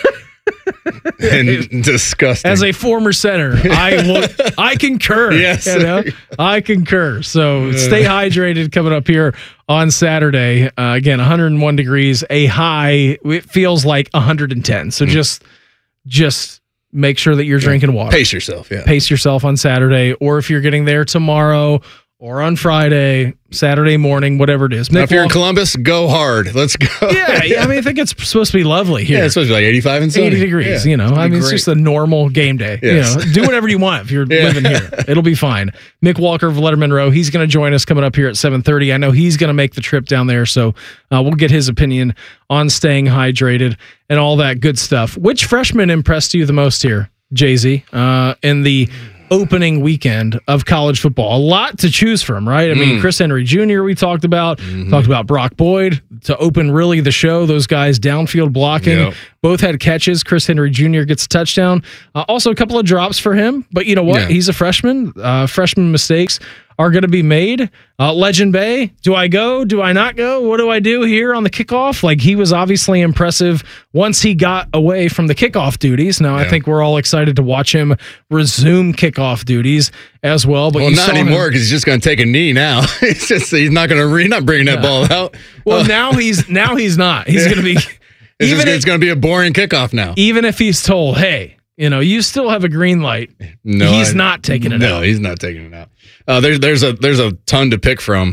And disgusting. As a former center, I concur. Yes. I concur. So stay hydrated coming up here on Saturday. Again, 101 degrees, a high. It feels like 110. So just make sure that you're drinking water. Pace yourself. Yeah. Pace yourself on Saturday, or if you're getting there tomorrow or on Friday, Saturday morning, whatever it is. Now, if you're in Columbus, go hard. Let's go. Yeah, I mean, I think it's supposed to be lovely here. Yeah, it's supposed to be like 85 and sunny. 80 degrees, Yeah, I mean, it's just a normal game day. Yes. Do whatever you want if you're living here. It'll be fine. Mick Walker of Letterman Row, he's going to join us coming up here at 7:30. I know he's going to make the trip down there, so we'll get his opinion on staying hydrated and all that good stuff. Which freshman impressed you the most here, Jay-Z, in the opening weekend of college football? A lot to choose from, right? I mean, Chris Henry Jr. we talked about Brock Boyd to open really the show. Those guys downfield blocking, both had catches. Chris Henry Jr. gets a touchdown. Also a couple of drops for him, but you know what? He's a freshman. Freshman mistakes are going to be made. Legend Bay, do I go? Do I not go? What do I do here on the kickoff? Like, he was obviously impressive once he got away from the kickoff duties. Now, I think we're all excited to watch him resume kickoff duties as well. But not anymore because he's just going to take a knee now. He's not bringing that ball out. Well, now he's not. He's going to be. It's going to be a boring kickoff now. Even if he's told, hey, you still have a green light. No, he's not taking it out. No, he's not taking it out. There's a ton to pick from.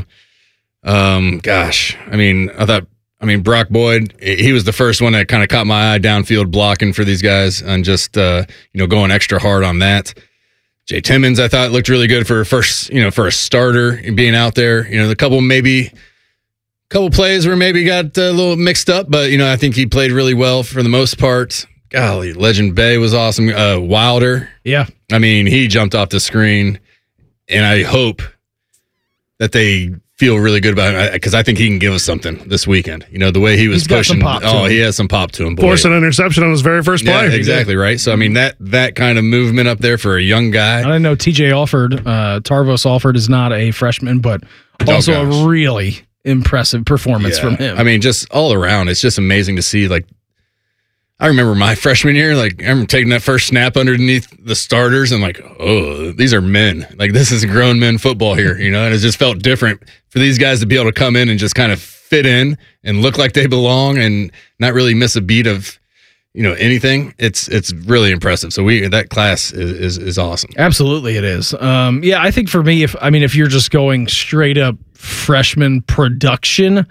Gosh, I mean, Brock Boyd, he was the first one that kind of caught my eye downfield blocking for these guys and just going extra hard on that. Jay Timmons, I thought looked really good for for a starter being out there. The couple plays where maybe got a little mixed up, but I think he played really well for the most part. Golly, Legend Bay was awesome. Wilder, I mean, he jumped off the screen, and I hope that they feel really good about it because I think he can give us something this weekend. The way he was pushing. He has some pop to him. Boy. Forced an interception on his very first play. Yeah, exactly right. So I mean that kind of movement up there for a young guy. I know TJ Alford, Tarvos Alford is not a freshman, but also a really impressive performance from him. I mean, just all around, it's just amazing to see. Like, I remember my freshman year, I remember taking that first snap underneath the starters and oh, these are men. Like, this is grown men football here, and it just felt different for these guys to be able to come in and just kind of fit in and look like they belong and not really miss a beat of, anything. It's really impressive. So that class is awesome. Absolutely it is. I think for me, if you're just going straight up freshman production,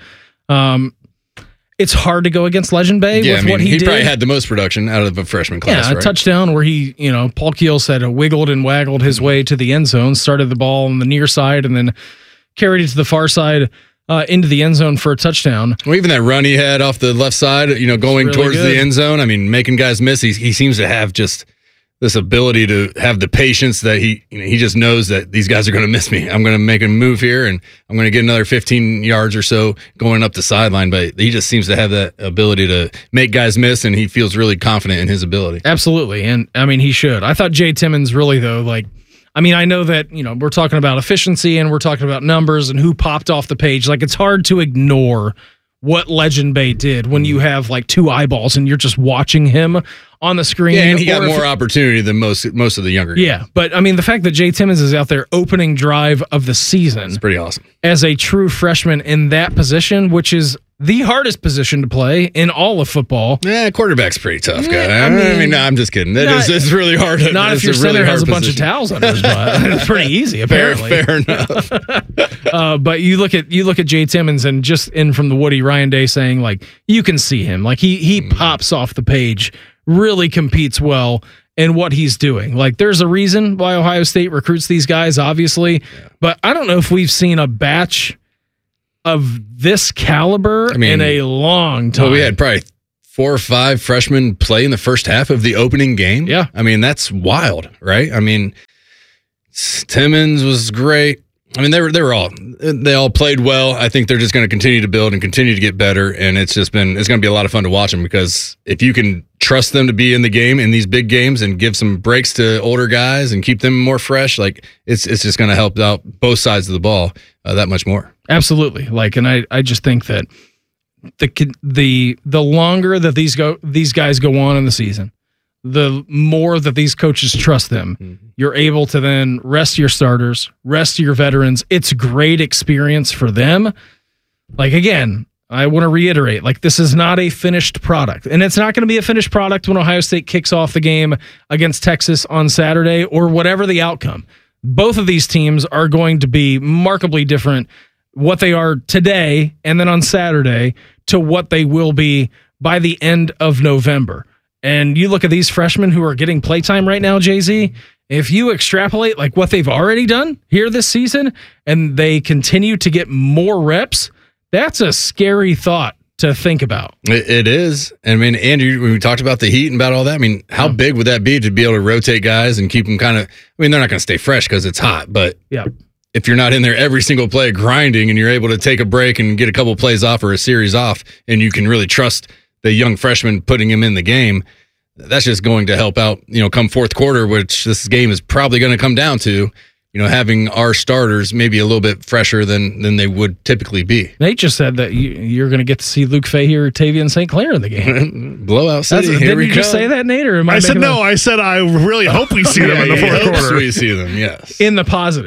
it's hard to go against Legend Bay with what he did. He probably had the most production out of a freshman class. Yeah, a touchdown where he, Paul Keel said, wiggled and waggled his way to the end zone, started the ball on the near side, and then carried it to the far side into the end zone for a touchdown. Well, even that run he had off the left side, going really towards the end zone, making guys miss. He seems to have just this ability to have the patience that he just knows that these guys are going to miss me. I'm going to make a move here, and I'm going to get another 15 yards or so going up the sideline. But he just seems to have that ability to make guys miss, and he feels really confident in his ability. Absolutely, and he should. I thought Jay Timmons really, though, I know that, we're talking about efficiency and we're talking about numbers and who popped off the page. It's hard to ignore what Legend Bay did when you have like two eyeballs and you're just watching him on the screen. Yeah, and he got more opportunity than most of the younger guys. Yeah, but I mean, the fact that Jay Timmons is out there opening drive of the season. It's pretty awesome. As a true freshman in that position, which is the hardest position to play in all of football. Yeah, quarterback's pretty tough, guy. I mean, no, I'm just kidding. It's really hard. Not if your center has a bunch of towels under his butt. It's pretty easy, apparently. Fair enough. But you look at Jay Timmons, and just in from the Woody Ryan Day saying, like, you can see him. Like, he pops off the page, really competes well in what he's doing. Like, there's a reason why Ohio State recruits these guys, obviously. Yeah. But I don't know if we've seen a batch of this caliber in a long time. Well, we had probably 4 or 5 freshmen play in the first half of the opening game. Yeah. I mean, that's wild, right? I mean, Timmons was great. I mean, they all played well. I think they're just going to continue to build and continue to get better. And it's going to be a lot of fun to watch them, because if you can trust them to be in the game in these big games and give some breaks to older guys and keep them more fresh, like it's just going to help out both sides of the ball that much more. Absolutely. Like, and I just think that the longer that these guys go on in the season, the more that these coaches trust them. Mm-hmm. You're able to then rest your starters, rest your veterans. It's a great experience for them. Like, again, I want to reiterate, like, this is not a finished product, and it's not going to be a finished product when Ohio State kicks off the game against Texas on Saturday or whatever the outcome. Both of these teams are going to be markedly different, what they are today and then on Saturday, to what they will be by the end of November. And you look at these freshmen who are getting playtime right now, Jay-Z, if you extrapolate like what they've already done here this season and they continue to get more reps, that's a scary thought to think about. It is. I mean, Andrew, when we talked about the heat and about all that, I mean, how big would that be to be able to rotate guys and keep them kind of, I mean, they're not going to stay fresh because it's hot, but yeah, if you're not in there every single play grinding and you're able to take a break and get a couple plays off or a series off, and you can really trust the young freshman putting him in the game, that's just going to help out, come fourth quarter, which this game is probably going to come down to, having our starters maybe a little bit fresher than they would typically be. Nate just said that you're going to get to see Luke Fahey or Tavian St. Clair in the game. Blowout City. Did you just say that, Nate? Or I said no. I said I really hope we see them in the fourth quarter. We see them, yes. In the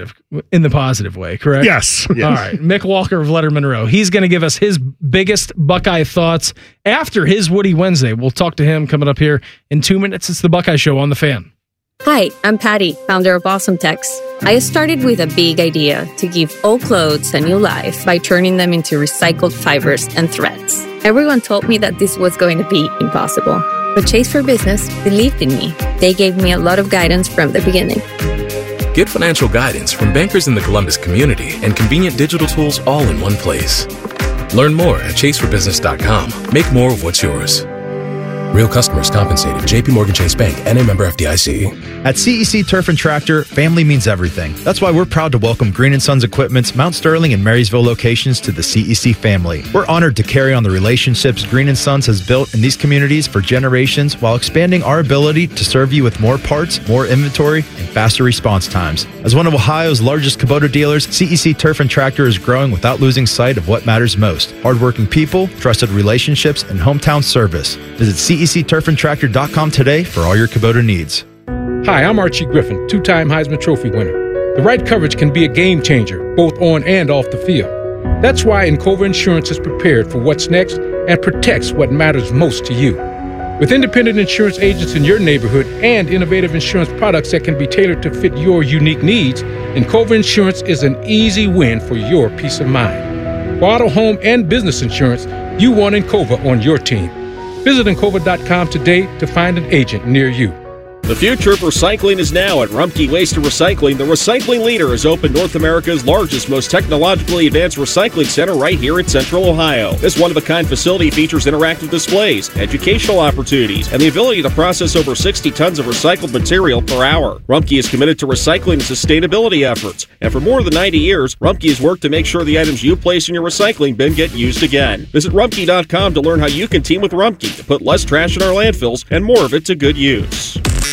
positive way, correct? Yes. All right. Mick Walker of Letterman Row. He's going to give us his biggest Buckeye thoughts after his Woody Wednesday. We'll talk to him coming up here in 2 minutes. It's the Buckeye Show on The Fan. Hi, I'm Patty, founder of Awesome Tex. I started with a big idea to give old clothes a new life by turning them into recycled fibers and threads. Everyone told me that this was going to be impossible, but Chase for Business believed in me. They gave me a lot of guidance from the beginning. Get financial guidance from bankers in the Columbus community and convenient digital tools all in one place. Learn more at chaseforbusiness.com. Make more of what's yours. Real customers compensated. JP Morgan Chase Bank, N.A. member FDIC. At CEC Turf and Tractor, family means everything. That's why we're proud to welcome Green & Sons Equipment's Mount Sterling and Marysville locations to the CEC family. We're honored to carry on the relationships Green & Sons has built in these communities for generations while expanding our ability to serve you with more parts, more inventory, and faster response times. As one of Ohio's largest Kubota dealers, CEC Turf and Tractor is growing without losing sight of what matters most: hardworking people, trusted relationships, and hometown service. Visit CECTurfandTractor.com today for all your Kubota needs. Hi, I'm Archie Griffin, two-time Heisman Trophy winner. The right coverage can be a game changer, both on and off the field. That's why Encova Insurance is prepared for what's next and protects what matters most to you. With independent insurance agents in your neighborhood and innovative insurance products that can be tailored to fit your unique needs, Encova Insurance is an easy win for your peace of mind. For auto, home, and business insurance, you want Encova on your team. Visit Encova.com today to find an agent near you. The future of recycling is now at Rumpke Waste and Recycling. The recycling leader has opened North America's largest, most technologically advanced recycling center right here in Central Ohio. This one-of-a-kind facility features interactive displays, educational opportunities, and the ability to process over 60 tons of recycled material per hour. Rumpke is committed to recycling and sustainability efforts, and for more than 90 years, Rumpke has worked to make sure the items you place in your recycling bin get used again. Visit Rumpke.com to learn how you can team with Rumpke to put less trash in our landfills and more of it to good use.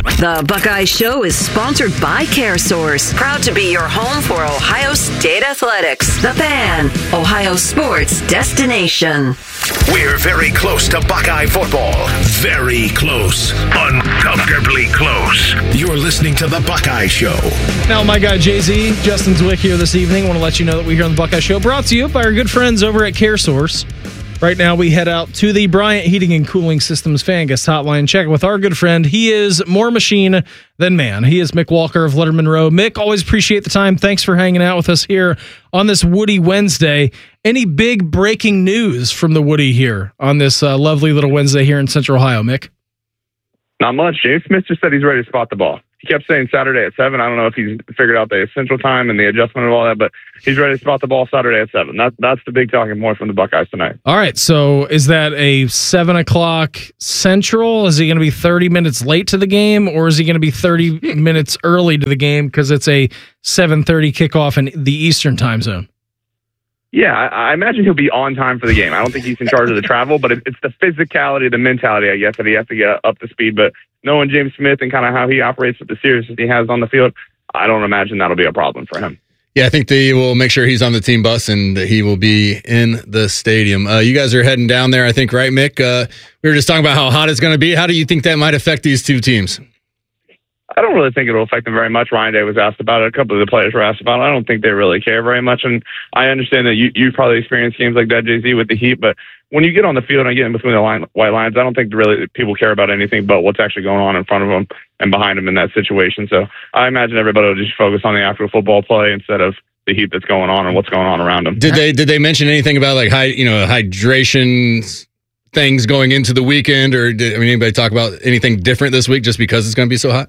The Buckeye Show is sponsored by CareSource, proud to be your home for Ohio State Athletics. The Fan, Ohio sports destination. We're very close to Buckeye football. Very close. Uncomfortably close. You're listening to The Buckeye Show. Now, my guy Jay-Z, Justin Zwick here this evening. I want to let you know that we're here on The Buckeye Show, brought to you by our good friends over at CareSource. Right now, we head out to the Bryant Heating and Cooling Systems fan guest hotline. Check with our good friend. He is more machine than man. He is Mick Walker of Letterman Row. Mick, always appreciate the time. Thanks for hanging out with us here on this Woody Wednesday. Any big breaking news from the Woody here on this lovely little Wednesday here in Central Ohio, Mick? Not much. James Smith just said he's ready to spot the ball. He kept saying Saturday at 7. I don't know if he's figured out the Central Time and the adjustment of all that, but he's ready to spot the ball Saturday at 7. That's the big talking point from the Buckeyes tonight. All right, so is that a 7 o'clock Central? Is he going to be 30 minutes late to the game, or is he going to be 30 minutes early to the game because it's a 7:30 kickoff in the Eastern Time Zone? Yeah, I imagine he'll be on time for the game. I don't think he's in charge of the travel, but it's the physicality, the mentality, I guess, that he has to get up to speed. But knowing James Smith and kind of how he operates with the seriousness he has on the field, I don't imagine that'll be a problem for him. Yeah, I think they will make sure he's on the team bus and that he will be in the stadium. You guys are heading down there, I think, right, Mick? We were just talking about how hot it's going to be. How do you think that might affect these two teams? I don't really think it'll affect them very much. Ryan Day was asked about it. A couple of the players were asked about it. I don't think they really care very much. And I understand that you probably experienced games like that, Jay-Z, with the Heat. But when you get on the field and get in between the white lines, I don't think really people care about anything but what's actually going on in front of them and behind them in that situation. So I imagine everybody will just focus on the actual football play instead of the heat that's going on and what's going on around them. Did they mention anything about like hydration things going into the weekend, or did anybody talk about anything different this week just because it's going to be so hot?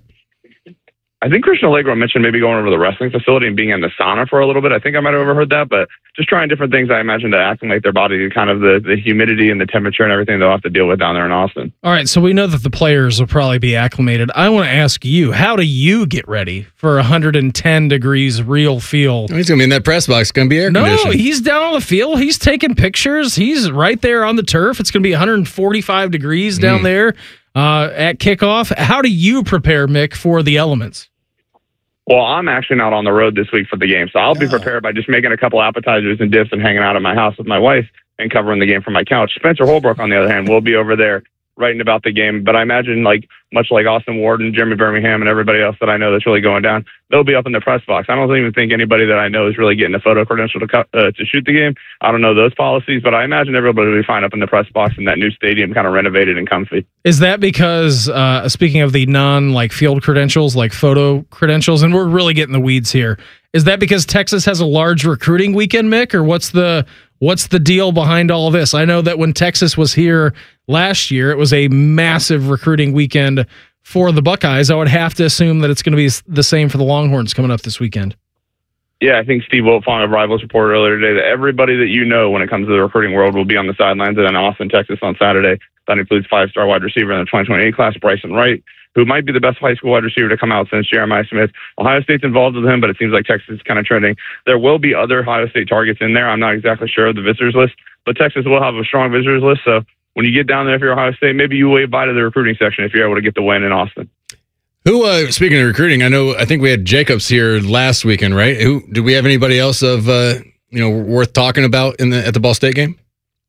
I think Christian Allegro mentioned maybe going over to the wrestling facility and being in the sauna for a little bit. I think I might have overheard that, but just trying different things, I imagine, to acclimate their body to kind of the humidity and the temperature and everything they'll have to deal with down there in Austin. All right, so we know that the players will probably be acclimated. I want to ask you, how do you get ready for 110 degrees real feel? He's going to be in that press box. It's going to be air conditioned. No, he's down on the field. He's taking pictures. He's right there on the turf. It's going to be 145 degrees down there at kickoff. How do you prepare, Mick, for the elements? Well, I'm actually not on the road this week for the game, so I'll be prepared by just making a couple appetizers and dips and hanging out at my house with my wife and covering the game from my couch. Spencer Holbrook, on the other hand, will be over there writing about the game, but I imagine, much like Austin Ward and Jeremy Birmingham and everybody else that I know that's really going down, they'll be up in the press box. I don't even think anybody that I know is really getting a photo credential to shoot the game. I don't know those policies, but I imagine everybody will be fine up in the press box in that new stadium, kind of renovated and comfy. Is that because, speaking of the field credentials, like photo credentials, and we're really getting the weeds here, is that because Texas has a large recruiting weekend, Mick, or what's the deal behind all of this? I know that when Texas was here last year, it was a massive recruiting weekend for the Buckeyes. I would have to assume that it's going to be the same for the Longhorns coming up this weekend. Yeah, I think Steve Wiltfong of Rivals reported earlier today that everybody that you know when it comes to the recruiting world will be on the sidelines in Austin, Texas on Saturday. That includes 5-star wide receiver in the 2028 class, Bryson Wright, who might be the best high school wide receiver to come out since Jeremiah Smith. Ohio State's involved with him, but it seems like Texas is kind of trending. There will be other Ohio State targets in there. I'm not exactly sure of the visitors list, but Texas will have a strong visitors list. So when you get down there, if you're Ohio State, maybe you wave by to the recruiting section if you're able to get the win in Austin. Speaking of recruiting, I think we had Jacobs here last weekend, right? Do we have anybody else of worth talking about at the Ball State game?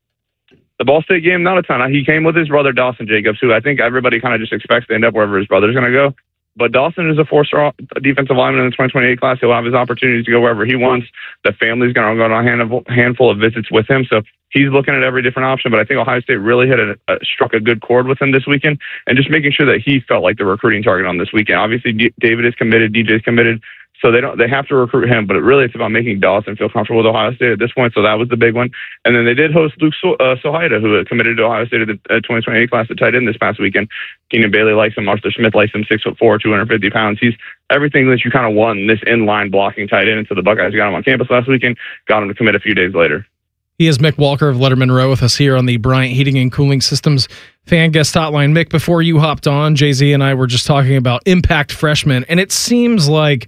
The Ball State game, not a ton. He came with his brother, Dawson Jacobs, who I think everybody kind of just expects to end up wherever his brother's going to go. But Dawson is a 4-star defensive lineman in the 2028 class. He'll have his opportunities to go wherever he wants. The family's going to go on a handful of visits with him. So he's looking at every different option. But I think Ohio State really struck a good chord with him this weekend and just making sure that he felt like the recruiting target on this weekend. Obviously, David is committed. DJ's committed. So they have to recruit him, but it's about making Dawson feel comfortable with Ohio State at this point. So that was the big one. And then they did host Luke Sohaida, who committed to Ohio State at the 2028 class at tight end this past weekend. Keenan Bailey likes him. Arthur Smith likes him. 6'4", 250 pounds. He's everything that you kind of want in this inline blocking tight end. And so the Buckeyes got him on campus last weekend, got him to commit a few days later. He is Mick Walker of Letterman Row with us here on the Bryant Heating and Cooling Systems fan guest hotline. Mick, before you hopped on, Jay-Z and I were just talking about impact freshmen, and it seems like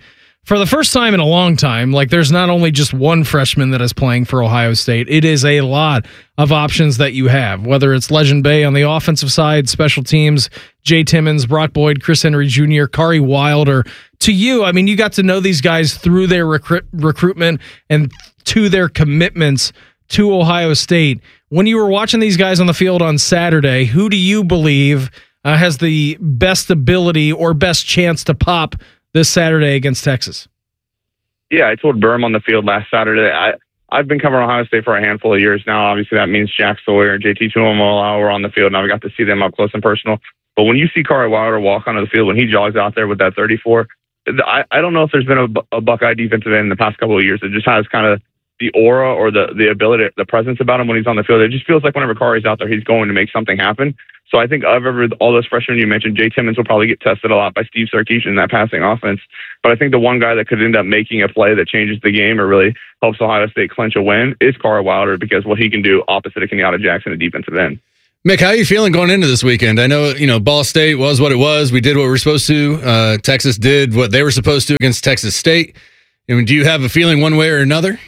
for the first time in a long time, like there's not only just one freshman that is playing for Ohio State, it is a lot of options that you have, whether it's Legend Bay on the offensive side, special teams, Jay Timmons, Brock Boyd, Chris Henry Jr., Kari Wilder. To you, I mean, you got to know these guys through their recruitment and to their commitments to Ohio State. When you were watching these guys on the field on Saturday, who do you believe has the best ability or best chance to pop this Saturday against Texas? Yeah, I told Berm on the field last Saturday. I've been covering Ohio State for a handful of years now. Obviously, that means Jack Sawyer and JT Tuimoloau were on the field. Now we got to see them up close and personal. But when you see Kari Wilder walk onto the field, when he jogs out there with that 34, I don't know if there's been a Buckeye defensive end in the past couple of years that just has kind of the aura or the ability, the presence about him when he's on the field. It just feels like whenever Kari's out there, he's going to make something happen. So I think of all those freshmen you mentioned, Jay Timmons will probably get tested a lot by Steve Sarkisian in that passing offense. But I think the one guy that could end up making a play that changes the game or really helps Ohio State clinch a win is Kari Wilder, because what he can do opposite of Kenyatta Jackson at defensive end. Mick, how are you feeling going into this weekend? I know, Ball State was what it was. We did what we were supposed to. Texas did what they were supposed to against Texas State. I mean, do you have a feeling one way or another?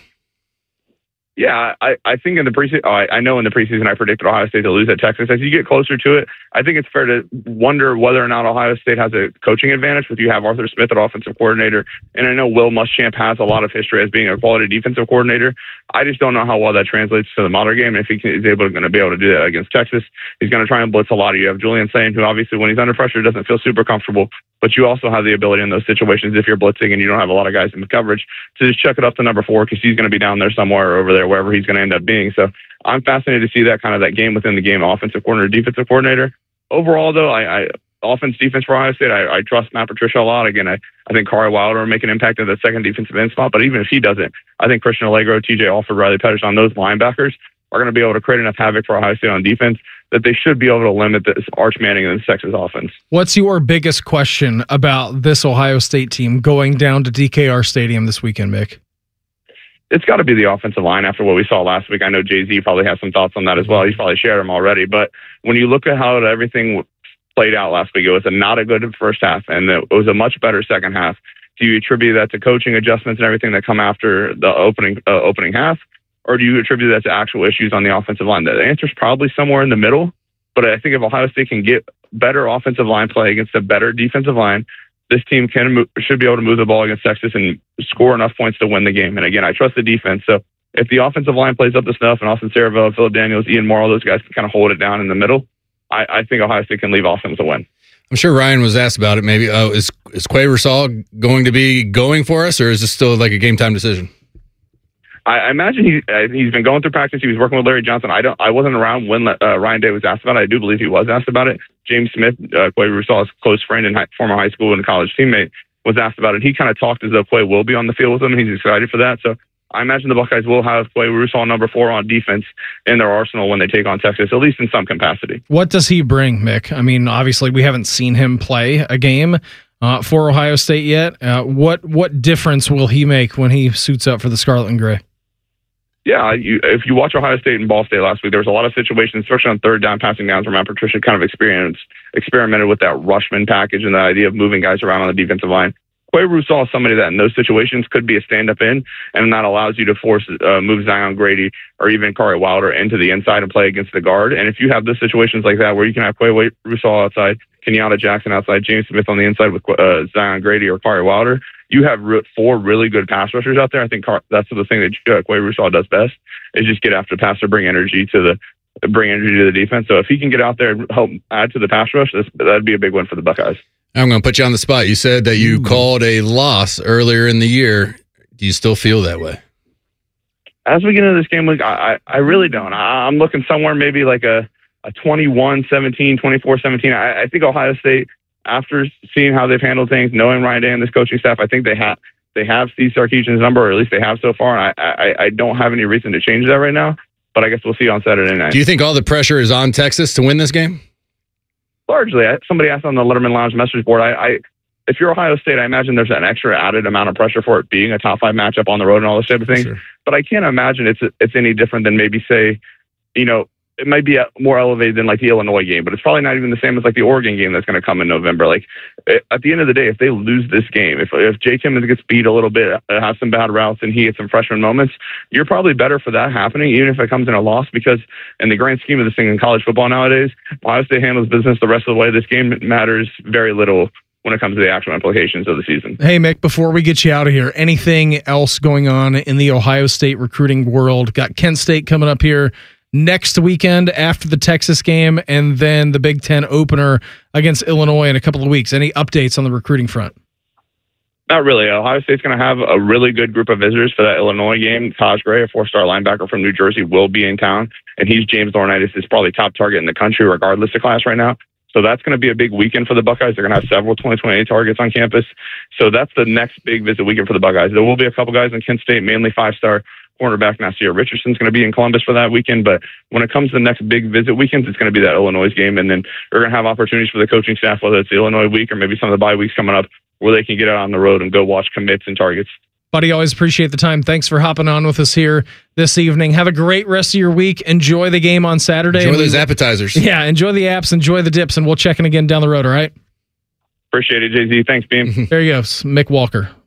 Yeah, I think in the preseason, I know in the preseason I predicted Ohio State to lose at Texas. As you get closer to it, I think it's fair to wonder whether or not Ohio State has a coaching advantage with you have Arthur Smith at offensive coordinator. And I know Will Muschamp has a lot of history as being a quality defensive coordinator. I just don't know how well that translates to the modern game. And if he is going to be able to do that against Texas, he's going to try and blitz a lot. You have Julian Sain, who obviously when he's under pressure doesn't feel super comfortable, but you also have the ability in those situations, if you're blitzing and you don't have a lot of guys in the coverage, to just check it up to number 4, because he's going to be down there somewhere or over there, wherever he's going to end up being. So I'm fascinated to see that kind of that game within the game, offensive coordinator, defensive coordinator. Overall, though, I offense, defense for Ohio State, I trust Matt Patricia a lot. Again, I think Kari Wilder will make an impact at the second defensive end spot, but even if he doesn't, I think Christian Allegro, TJ Alford, Riley Pettersson, those linebackers are going to be able to create enough havoc for Ohio State on defense that they should be able to limit this Arch Manning and the Texas offense. What's your biggest question about this Ohio State team going down to DKR Stadium this weekend, Mick? It's got to be the offensive line after what we saw last week. I know Jay-Z probably has some thoughts on that as well. He's probably shared them already. But when you look at how everything played out last week, it was not a good first half, and it was a much better second half. Do you attribute that to coaching adjustments and everything that come after the opening half, or do you attribute that to actual issues on the offensive line? The answer is probably somewhere in the middle. But I think if Ohio State can get better offensive line play against a better defensive line, this team should be able to move the ball against Texas and score enough points to win the game. And again, I trust the defense. So if the offensive line plays up to snuff and Austin Saraville, Philip Daniels, Ian Morrow, those guys can kind of hold it down in the middle, I think Ohio State can leave off them to win. I'm sure Ryan was asked about it. Maybe is Quay Rusal going to be going for us, or is this still like a game time decision? I imagine he's been going through practice. He was working with Larry Johnson. I wasn't around when Ryan Day was asked about it. I do believe he was asked about it. James Smith, Quay Rusal's close friend and former high school and college teammate, was asked about it. He kind of talked as though Quay will be on the field with him, and he's excited for that. So I imagine the Buckeyes will have Quay Rusal number 4 on defense in their arsenal when they take on Texas, at least in some capacity. What does he bring, Mick? I mean, obviously we haven't seen him play a game for Ohio State yet. What difference will he make when he suits up for the Scarlet and Gray? Yeah, if you watch Ohio State and Ball State last week, there was a lot of situations, especially on third down passing downs, where Matt Patricia kind of experimented with that Rushman package and the idea of moving guys around on the defensive line. Quay Rusal is somebody that in those situations could be a stand-up in, and that allows you to force move Zion Grady or even Kari Wilder into the inside and play against the guard. And if you have those situations like that where you can have Quay Rusal outside, Kenyatta Jackson outside, James Smith on the inside with Zion Grady or Kari Wilder, you have 4 really good pass rushers out there. I think that's the thing that Quay Rusal does best, is just get after the passer, bring energy to the defense. So if he can get out there and help add to the pass rush, that'd be a big win for the Buckeyes. I'm going to put you on the spot. You said that you called a loss earlier in the year. Do you still feel that way? As we get into this game week, I really don't. I'm looking somewhere maybe like a 21-17, 24-17. I think Ohio State, after seeing how they've handled things, knowing Ryan Day and this coaching staff, I think they have Steve Sarkisian's number, or at least they have so far, and I don't have any reason to change that right now, but I guess we'll see on Saturday night. Do you think all the pressure is on Texas to win this game? Largely. Somebody asked on the Letterman Lounge message board, if you're Ohio State, I imagine there's an extra added amount of pressure for it being a top 5 matchup on the road and all those type of things. Sure. But I can't imagine it's any different than maybe say, it might be more elevated than like the Illinois game, but it's probably not even the same as like the Oregon game that's going to come in November. Like at the end of the day, if they lose this game, if Jake Timmons gets beat a little bit, has some bad routes, and he hits some freshman moments, you're probably better for that happening, even if it comes in a loss, because in the grand scheme of this thing in college football nowadays, Ohio State handles business the rest of the way. This game matters very little when it comes to the actual implications of the season. Hey, Mick, before we get you out of here, anything else going on in the Ohio State recruiting world? Got Kent State coming up here next weekend after the Texas game, and then the Big Ten opener against Illinois in a couple of weeks. Any updates on the recruiting front? Not really. Ohio State's going to have a really good group of visitors for that Illinois game. Taj Gray, a 4-star linebacker from New Jersey, will be in town, and he's James Laurinaitis' probably top target in the country, regardless of class right now. So that's going to be a big weekend for the Buckeyes. They're going to have several 2028 targets on campus. So that's the next big visit weekend for the Buckeyes. There will be a couple guys in Kent State, mainly 5-star cornerback Nasir Richardson's going to be in Columbus for that weekend. But when it comes to the next big visit weekends, it's going to be that Illinois game. And then we're going to have opportunities for the coaching staff, whether it's the Illinois week or maybe some of the bye weeks coming up, where they can get out on the road and go watch commits and targets. Buddy, always appreciate the time. Thanks for hopping on with us here this evening. Have a great rest of your week. Enjoy the game on Saturday. Enjoy those appetizers. Yeah, enjoy the apps, enjoy the dips, and we'll check in again down the road, all right? Appreciate it, Jay-Z. Thanks, Beam. There you go, Mick Walker.